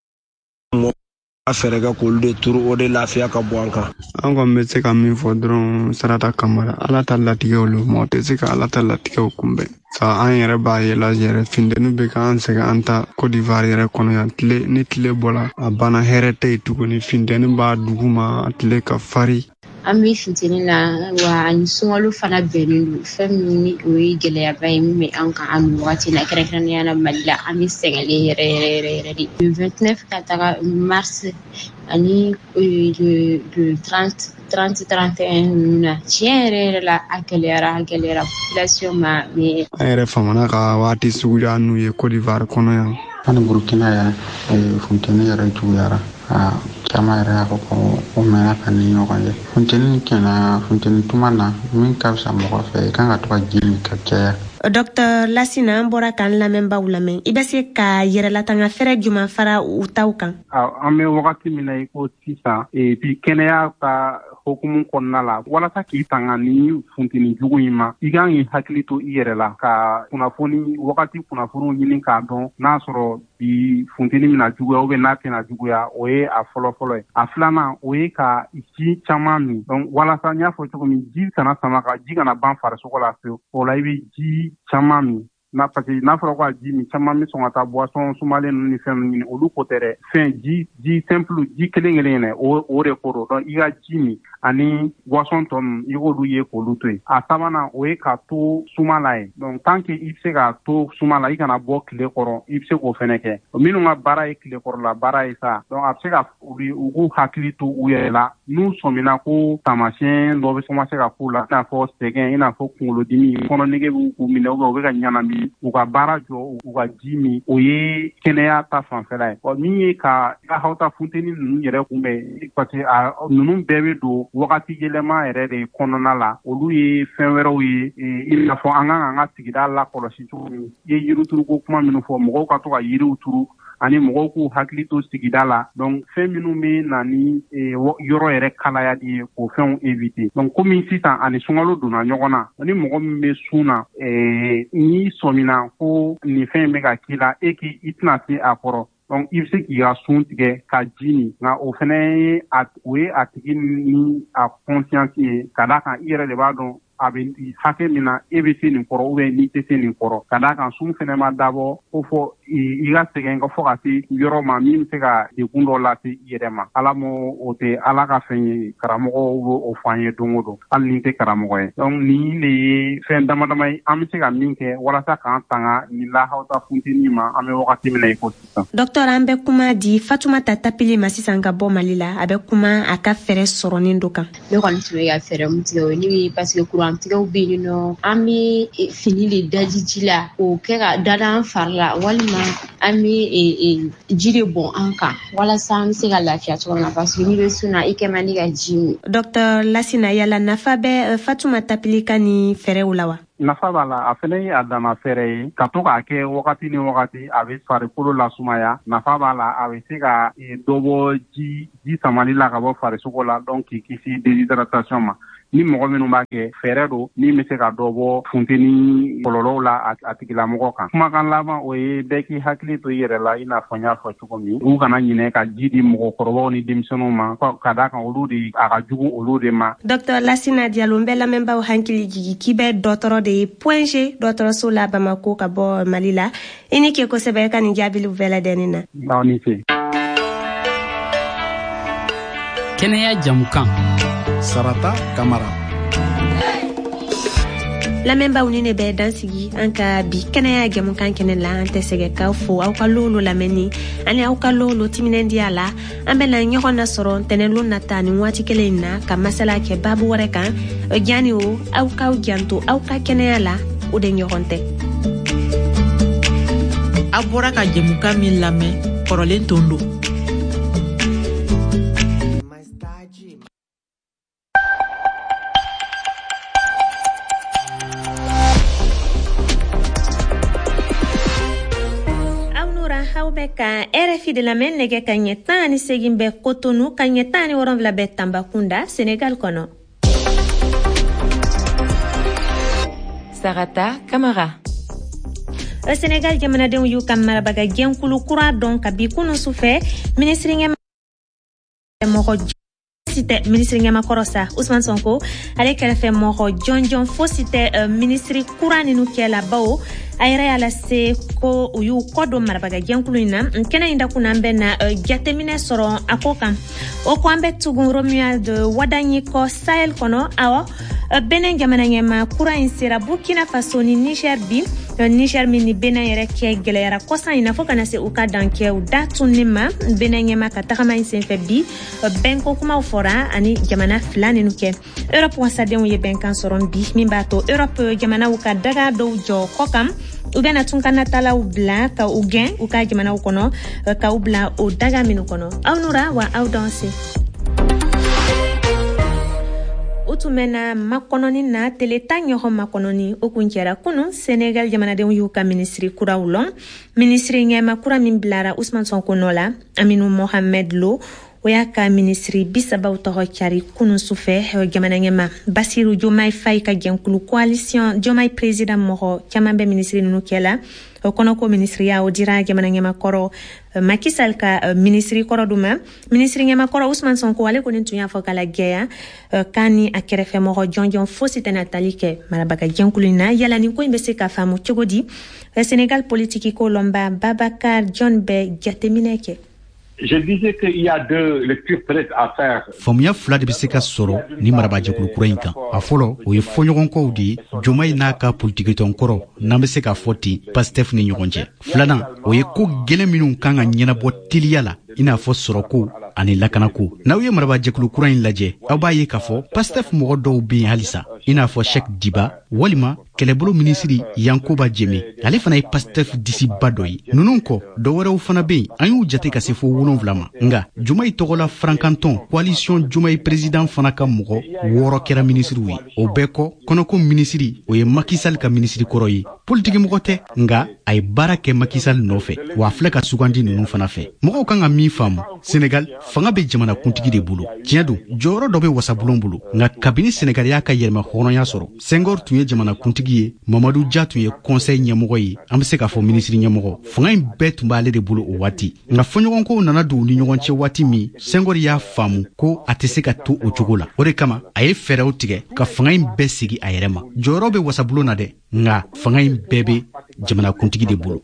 a fɛrɛ kɛ k'olu de turu o de lafiya ka bɔ an kan. An kɔni bɛ se ka min fɔ dɔrɔn Sarata Kamara Ala ta latigɛw lo mɔgɔ tɛ se ka Ala ta latigɛw kunbɛn sa an yɛrɛ b'a ye la yɛrɛ funteni bɛ k'an sɛgɛn an ta Côte d'Ivoire yɛrɛ kɔnɔ yan ni tile bɔla a bana hɛrɛ tɛ yen tuguni funteni b'a dugu ma tile ka farin. An bɛ funteni na wa ani sunkalo fana bɛnnen don fɛn min ni o ye gɛlɛyaba ye min bɛ an kan a nin wagati la kɛrɛnkɛrɛnnenya la Mali la an bɛ sɛgɛnlen yɛrɛ de le 29 ka taga mars ani le 30-31 ninnu na tiɲɛ yɛrɛ la a gɛlɛyara population ma mais an yɛrɛ famana ka waati suguya n'u ye Côte d'Ivoire kɔnɔ yan ani Burkina yɛrɛ funteni yɛrɛ juguyara caman yɛrɛ y'a fɔ ko o mɛnna ka ni ɲɔgɔn ye funteni tuma na min ka fisa mɔgɔ fɛ i kan ka to ka ji min ka caya. Dr Lasina an bɔra k'an lamɛnbaw lamɛn i bɛ se ka yɛrɛlatanga fɛrɛ jumɛn fara u taw kan. An bɛ wagati min na i ko sisan bi kɛnɛya ka hokumu kɔnɔna la walasa k'i tanga ni funteni jugu in ma i kan k'i hakili to i yɛrɛ la ka kunnafoniw ɲini k'a dɔn n'a sɔrɔ bi funteni mina juguya ou bien n'a tɛna juguya o ye a fɔlɔ ye a filanan o ye ka ji caman min donc walasa n y'a fɔ cogo min ji kana sama ka ji kana ban farisogo la fewu o la i bɛ ji caman min parce que n'a fɔra ko a ji min caman bɛ sɔn ka taa boisson sumalen ninnu ni fɛn ninnu ɲini olu ko tɛ dɛ fɛn ji simple ji kelen yɛrɛ o de ko don donc i ka ji min ani boisson tɔ ninnu i k'olu ye k'olu to yen a sabanan o ye ka to suma la ye donc tant que i bɛ se ka to suma la i kana bɔ tile kɔrɔ i bɛ se k'o fɛnɛ kɛ minnu ka baara ye tile kɔrɔla baara ye sa donc a bɛ se ka u k'u hakili to u yɛrɛ la n'u sɔmina ko taamasiyɛn dɔ bɛ commencer ka k'u la i n'a fɔ sɛgɛn i n'a fɔ kunkolodimi kɔnɔnege b'u minɛ u bɛ ka ɲanamini u ka baara jɔ u ka ji min o ye kɛnɛya ta fanfɛla ye min ye ka hawta funteni ninnu yɛrɛ kunbɛn parce que ninnu bɛɛ bɛ don ko wagati yɛlɛma yɛrɛ de kɔnɔna la olu ye fɛn wɛrɛw ye i n'a fɔ an kan ka sigida la kɔlɔsi cogo min ye yirituruko kuma minnu fɔ mɔgɔw ka to ka yiriw turu ani mɔgɔw k'u hakili to sigida la donc fɛn minnu bɛ na ni yɔrɔ yɛrɛ kalayali ye k'o fɛnw éviter donc komi sisan ani sunkalo donna ɲɔgɔn na ni mɔgɔ min bɛ sun na n'i sɔmina ko nin fɛn bɛ ka k'i la i tɛna se a kɔrɔ donc i bɛ se k'i ka sun tigɛ ka ji min nka o fana ye a tigi ni a conscience ye ka d'a kan i yɛrɛ de b'a dɔn a bɛ hakɛ min na e bɛ se nin kɔrɔ ou bien n'i tɛ se nin kɔrɔ ka d'a kan sun fana ma dabɔ ko fɔ i ka sɛgɛn ka fɔ ka se yɔrɔ ma min bɛ se ka degun dɔ lase i yɛrɛ ma ala o tɛ ala ka fɛn ye karamɔgɔw b'o fɔ an ye don o don hali ni tɛ karamɔgɔ ye donc nin de ye fɛn dama dama ye an bɛ se ka min kɛ walasa k'an tanga nin lahawta funteni ma an bɛ wagati min na i ko sisan. Docteur an bɛ kuma di Fatumata Tapili ma sisan ka bɔ Mali la a bɛ kuma a ka fɛɛrɛ sɔrɔnin dɔ kan. Ne kɔni tun bɛ ka fɛɛrɛ mun tigɛ o ni parce que kurantigɛw bɛ yen nɔ an bɛ fini de daji ji la k'o kɛ ka dada an fari la walima an bɛ ji de bɔn an kan walasa an bɛ se ka lafiya cogo min na parce que n'i bɛ sun na i kɛ man di ka ji min. Docteur Lasina yala nafa bɛ Fatumata Tapili ka ni fɛɛrɛw la wa? Nafa b'a la a fana ye a dama fɛɛrɛ ye ka to k'a kɛ wagati ni wagati a bɛ farikolo lasumaya nafa b'a la a bɛ se ka dɔ bɔ ji samali la ka bɔ farisogo la donc k'i kisi déshydratation ma ni mɔgɔ minnu b'a kɛ fɛɛrɛ don min bɛ se ka dɔ bɔ funteni kɔlɔlɔw la a tigilamɔgɔ kan kumakan laban o ye bɛɛ k'i hakili to i yɛrɛ la i n'a fɔ n y'a fɔ cogo min u kana ɲinɛ ka ji di mɔgɔkɔrɔbaw ni denmisɛnninw ma ka d'a kan olu de a ka jugu olu de ma. Docteur Lasina Diallo n bɛ lamɛnbaaw hakili jigi k'i bɛ dɔgɔtɔrɔ de ye Point G dɔgɔtɔrɔso la Bamako ka bɔ Mali la i ni kɛ kosɛbɛ ka nin jaabiliw bɛɛ lajɛlen na. Aw ni ce. Kɛnɛya jamukan Sarata Kamara. Lamɛnbaaw ni ne bɛ dansigi an ka bi kɛnɛya jamukan kɛnɛ la an tɛ sɛgɛ k'aw fo aw ka lolo lamɛnni ani aw ka lolo timinandiya la an bɛna ɲɔgɔn na sɔrɔ ntɛnɛnlu nata ni waati kelen in na ka masala kɛ baabu wɛrɛ kan jani o aw k'aw janto aw ka kɛnɛya la o de ɲɔgɔn tɛ. A bɔra ka jamukan min lamɛn kɔrɔlen tondo. Ka RFI de lamɛn nɛgɛ ka ɲɛ 18 bɛ Cotonou ka ɲɛ 17 bɛ Tambacounda Sénégal kɔnɔ. Sarata Kamara. Sénégal jamanadenw y'u ka marabaga jɛnkulu kura dɔn ka bi kunun sufɛ ministre ɲɛmakɔrɔ sa Ousmane Sonko ale kɛrɛfɛ mɔgɔ jɔnjɔn fosi tɛ ministre kura ninu kɛla bawo a yɛrɛ y'a lase ko u y'u kɔ don marabaga jɛnkulu in na kɛnɛ in dakun an bɛ na jateminɛ sɔrɔ a ko kan o ko an bɛ tugun Romuald Wadanyi kɔ Sahel kɔnɔ awɔ Benin jamana ɲɛma kura in sera Burkina Faso ni Niger bi Niger min ni Benin yɛrɛ kɛ gɛlɛyara kɔsan in na fo kana se u ka dankɛw datunni ma Benin ɲɛma ka tagama in senfɛ bi bɛnko kumaw fɔra ani jamana fila ninu kɛ Europe wasadenw ye bɛnkan sɔrɔ bi min b'a to Europe jamanaw ka daga dɔw jɔ kɔ kan u bɛna tun ka natalaw bila ka u gɛn u ka jamanaw kɔnɔ ka u bila o daga minnu kɔnɔ aw nura wa aw danse. O tun bɛna makɔnɔni na teleta ɲɔgɔn makɔnɔni o kun kɛra kunu Sénégal jamanadenw y'u ka ministri kuraw lɔn ministri ɲɛma kura min bilara Ousmane Sonko nɔ la Aminou Mohamed Lo o y'a ka ministri 30 tɔgɔ cari kunun sufɛ jamana ɲɛma Basiru Diomaye Faye ka jɛnkulu coalition Diomaye président mɔgɔ caman bɛ ministri ninnu kɛla o kɔnɔ ko ministriya o dira jamana ɲɛmakɔrɔ Macky Sall ka ministri kɔrɔ duma ministri ɲɛmakɔrɔ Ousmane Sonko ale kɔni tun y'a fɔ kala gɛya k'a ni a kɛrɛfɛ mɔgɔ jɔnjɔn fosi tɛna tali kɛ marabaga jɛnkulu in na yala nin ko in bɛ se ka faamu cogo di Sénégal politiki ko lɔnba Babacar John bɛ jateminɛ kɛ. Je disais qu'il y a deux lectures peut-être à faire. Faamuya fila de bɛ se ka sɔrɔ ni marabajɛkulu kura in kan. A fɔlɔ o ye fɔɲɔgɔnkɔw de ye Diomaye n'a ka politikitɔn kɔrɔ n'an bɛ se k'a fɔ ten Pastef ni ɲɔgɔn cɛ. Filanan o ye ko gɛlɛn minnu kan ka ɲɛnabɔ teliya la i n'a fɔ sɔrɔko ani lakanako. N'aw ye marabajɛkulu kura in lajɛ aw b'a ye k'a fɔ Pastef mɔgɔ dɔw bɛ yen halisa i n'a fɔ Cheikh Diba walima kɛlɛbolo minisiri Yankuba Jeme ale fana ye Pastef disiba dɔ ye nunun kɔ dɔwɛrɛw fana be yen an y'u jate ka se fo 7 ma nga Jumayi tɔgɔla Frankanton coalition Jumayi président fana ka mɔgɔ 6 kɛra minisiriw ye o bɛɛ kɔ kɔnɔko minisiri o ye Macky Sall ka minisiri kɔrɔ ye politiki mɔgɔ tɛ nga a ye baara kɛ Macky Sall nɔfɛ wa filɛ ka sugandi nunun fana fɛ mɔgɔw kan ka min faamu Senegal fanga be jamana kuntigi de bolo tiɲɛ don jɔyɔrɔ dɔ be wasabulon bolo nga kabini Senegal y'a ka yɛlɛma hɔrɔnya sɔrɔ Senghor tun ye jamana kuntigi ye Mamadou Dia tun ye conseil ɲɛmɔgɔ ye an be se k'a fɔ minisiri ɲɛmɔgɔ fanga in bɛɛ tun b'ale de bolo o waati nga fɔɲɔgɔnkow nana don ni ɲɔgɔn cɛ waati min Senghor y'a faamu ko a tɛ se ka to o cogo la o de kama a ye fɛɛrɛw tigɛ ka fanga in bɛɛ sigi a yɛrɛ ma jɔyɔrɔ be wasabulon na dɛ nga fanga in bɛɛ be jamana kuntigi de bolo.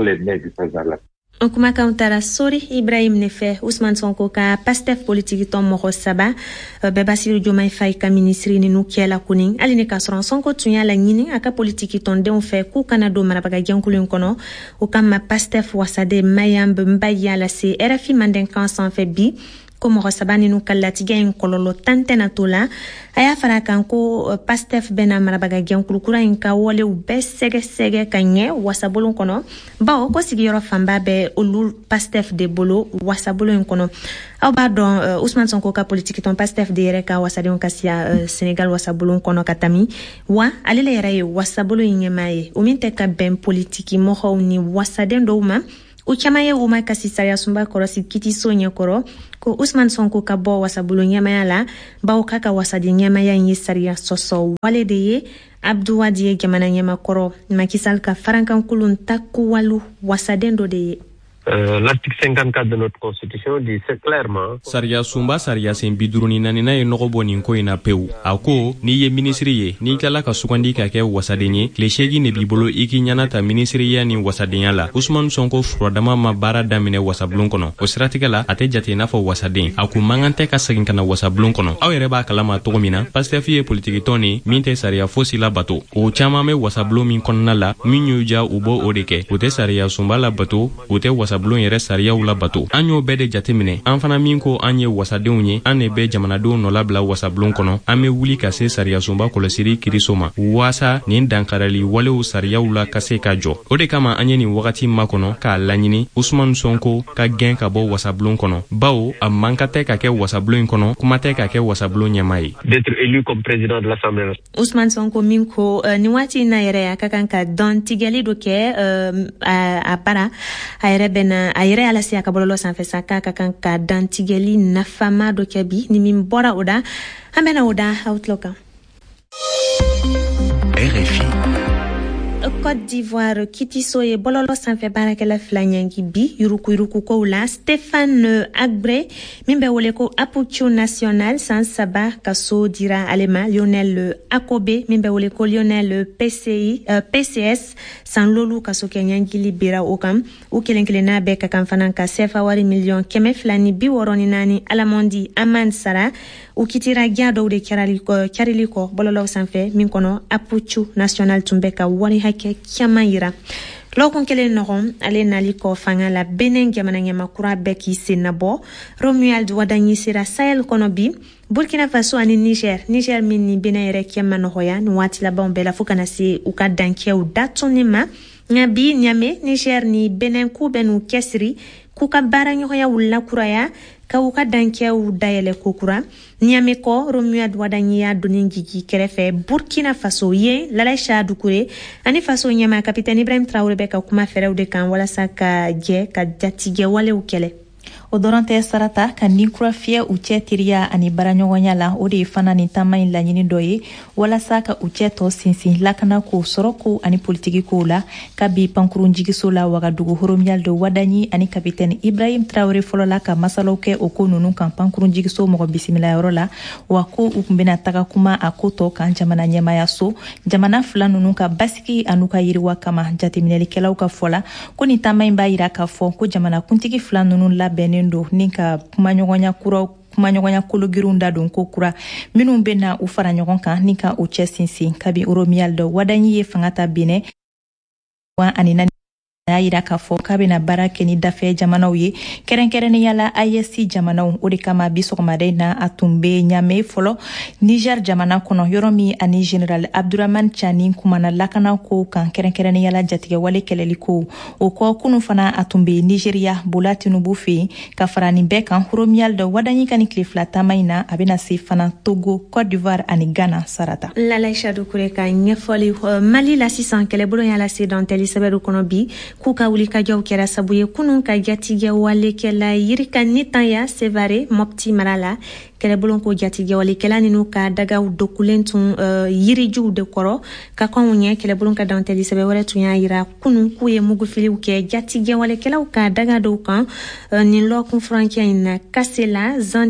On kuma kauntara Sori Ibrahim Nefe Ousmane Sonko ka Pastef politiki ton mɔgɔ 7 bɛɛ Bassirou Diomaye Faye ka ministri ni nu kɛla kunin ali ne ka sɔrɔ Sonko tun y'a laɲini a ka politiki ton denw fɛ k'u kana don marabaga jɛnkulu in kɔnɔ o kama Pastef wasade Mayambe Mbaye la se RFI mandenkan sanfɛ bi ko mɔgɔ 7 ni nu ka latigɛ in kɔlɔlɔ tan tɛna to la a y'a fara kan ko Pastef bɛna marabaga jɛnkulu kura in ka walew bɛɛ sɛgɛsɛgɛ ka ɲɛ wasabolon kɔnɔ bawo ko sigiyɔrɔ fanba bɛ olu Pastef de bolo wasabolon in kɔnɔ aw b'a dɔn Ousmane Sonko ka politiki ton Pastef de yɛrɛ ka wasadenw ka siya Senegal wasabolon kɔnɔ ka tami wa ale le yɛrɛ ye wasabolon in ɲɛmaa ye o min tɛ ka bɛn politiki mɔgɔw ni wasaden dɔw ma u caman ye Uma Kasi Sariya Sunba kɔrɔsi kitiso ɲɛkɔrɔ ko Ousmane Sonko ka bɔ wasabolo ɲɛmaya la bawo k'a ka wasadi ɲɛmaya in ye sariya sɔsɔ wale de ye Abdou Wadi ye jamana ɲɛmakɔrɔ Macky Sall ka farankankolon ta kuwalu wasaden dɔ de ye. L'article 54 de notre constitution dit c'est clairement Sariya Sunba Sariya sen biduruni nanina ye nɔgɔ bɔ nin ko in na pewu a ko n'i ye ministri ye n'i tilala ka sugandi ka kɛ wasaden ye tile 8 ne b'i bolo i k'i ɲana ta ministriya ni wasadenya la Ousmane Sonko furadama ma baara daminɛ wasabulon kɔnɔ o siratigɛ la a tɛ jate n'a fɔ wasaden a kun mankan tɛ ka segin kana wasabulon kɔnɔ aw yɛrɛ b'a kalama togo min na Pastef ye politiki tɔn ni min tɛ sariya fosi la bato o caman bɛ wasabulon min kɔnɔna la min y'u ja u bɔ o de kɛ o tɛ sariya Sunba la bato o tɛ wasabulon yɛrɛ sariyaw la bato an y'o bɛɛ de jateminɛ an fana min ko an ye wasadenw ye an de bɛ jamanadenw nɔ labila wasabulon kɔnɔ an bɛ wuli ka se sariya Sunba kɔlɔsiri kiriso ma waasa nin dankarali walew sariyaw la ka se ka jɔ o de kama an ye nin wagati ma kɔnɔ k'a laɲini Ousmane Sonko ka gɛn ka bɔ wasabulon kɔnɔ bawo a man ka tɛ ka kɛ wasabulon in kɔnɔ kuma tɛ ka kɛ wasabulon ɲɛmaa ye d'être élu comme président de l'Assemblée nationale. Ousmane Sonko min ko ni waati na yɛrɛ a ka kan ka dɔn tigɛli dɔ kɛ a para a yɛrɛ bɛna a yɛrɛ ala se a ka bɔlɔlɔ sanfɛ sa k'a ka kan ka dantigɛli nafama dɔ kɛ bi ni min bɔra o da an bɛna o da outlook kan. RFI Côte d'Ivoire kitiso ye bɔlɔlɔ sanfɛ baarakɛla 2 ɲangi bi yuruku kow la Stéphane Agbre min bɛ wele ko Apuchu National san 3 ka so dira ale ma Lionel Akobe min bɛ wele ko Lionel PCS san lolu ka so kɛ ɲangili bira o kan u kelen-kelenna bɛɛ ka kan fana ka sefa wari miliyɔn 264 Alamondi Aman Sara u kitira gya dɔw de kɛrili kɔ bɔlɔlɔw sanfɛ min kɔnɔ Apuchu National tun bɛ ka wari hakɛ caman yira lɔkun kelen nɔgɔn ale nali kɔ fanga la Benin jamana ɲamakura bɛɛ k'i sen nabɔ Romuald Wadanyi sera Sahel kɔnɔ bi Burkina Faso ani Niger min ni Benin yɛrɛ kɛ ma nɔgɔya ni waati labanw bɛɛ la fo kana se u ka dankɛw datuni ma nka bi Niamey Niger ni Benin k'u bɛ n'u cɛsiri k'u ka baara ɲɔgɔnya lakuraya ka u ka dankɛw dayɛlɛ kokura Niamey kɔ Romuald Wadanyi y'a donni jigi kɛrɛfɛ Burkina Faso ye Lalaisha Dukure ani Faso ɲɛma kapitɛni Ibrahim Traoré bɛ ka kuma fɛrɛw de kan walasa ka jɛ ka jatigɛ walew kɛlɛ. O dɔrɔn tɛ sarata ka nin kura fiyɛ u cɛ teriya ani baraɲɔgɔnya la o de ye fana nin taama in laɲini dɔ ye walasa ka u cɛ tɔ sinsin lakana ko sɔrɔ ko ani politiki kow la ka bi pankurun jigiso la Wagadugu Romuald Wadanyi ani kapitɛni Ibrahim Traoré fɔlɔ la ka masalaw kɛ o ko nunu kan pankurun jigiso mɔgɔ bisimilayɔrɔ la wa ko u kun bɛna taga kuma a ko tɔ kan jamana ɲɛmaya so jamana 2 nunu ka basigi an'u ka yiriwa kama jateminɛlikɛlaw ka fɔ la ko nin taama in b'a yira k'a fɔ ko jamana kuntigi 2 nunu labɛnnen do ni ka kumaɲɔgɔnya kologirinw da don ko kura minnu bɛna u fara ɲɔgɔn kan ni ka u cɛ sinsin kabi Romuald Wadanyi ye fanga ta Benin wa ani a yira k'a fɔ k'a bɛna baara kɛ ni dafɛ jamanaw ye kɛrɛnkɛrɛnnenya la IEC jamanaw o de kama bi sɔgɔmada in na a tun bɛ ɲamɛ fɔlɔ Niger jamana kɔnɔ yɔrɔ min ani General Abdurrahman Chani kumana lakana ko kan kɛrɛnkɛrɛnnenya la jatigɛwale kɛlɛli ko o kɔ kunu fana a tun bɛ Nigeria Bola Tinubu fɛ ka fara nin bɛɛ kan Horomiyal da wadanyi ka ni tile fila taama in na a bɛna se fana Togo, Côte d'Ivoire ani Ghana sarata. Lala Ishadu Kure ka ɲɛfɔli Mali la sisan kɛlɛbolo y'a lase dɔntɛli sɛbɛnw kɔnɔ bi k'u ka wuli ka jɔw kɛra sabu ye kunun ka jatigɛ walekɛla yirika nitanya Sevare Mopti mara la kɛlɛbolo ko jatigɛ walekɛla ninnu ka dagaw dokulen tun yirijuw de kɔrɔ ka kɔnw ɲɛ kɛlɛbolo ka dɔntɛli sɛbɛn wɛrɛ tun y'a yira kunun k'u ye mugufiliw kɛ jatigɛ walekɛlaw ka daga dɔw kan nin lɔ kunfurankɛ in na Kasela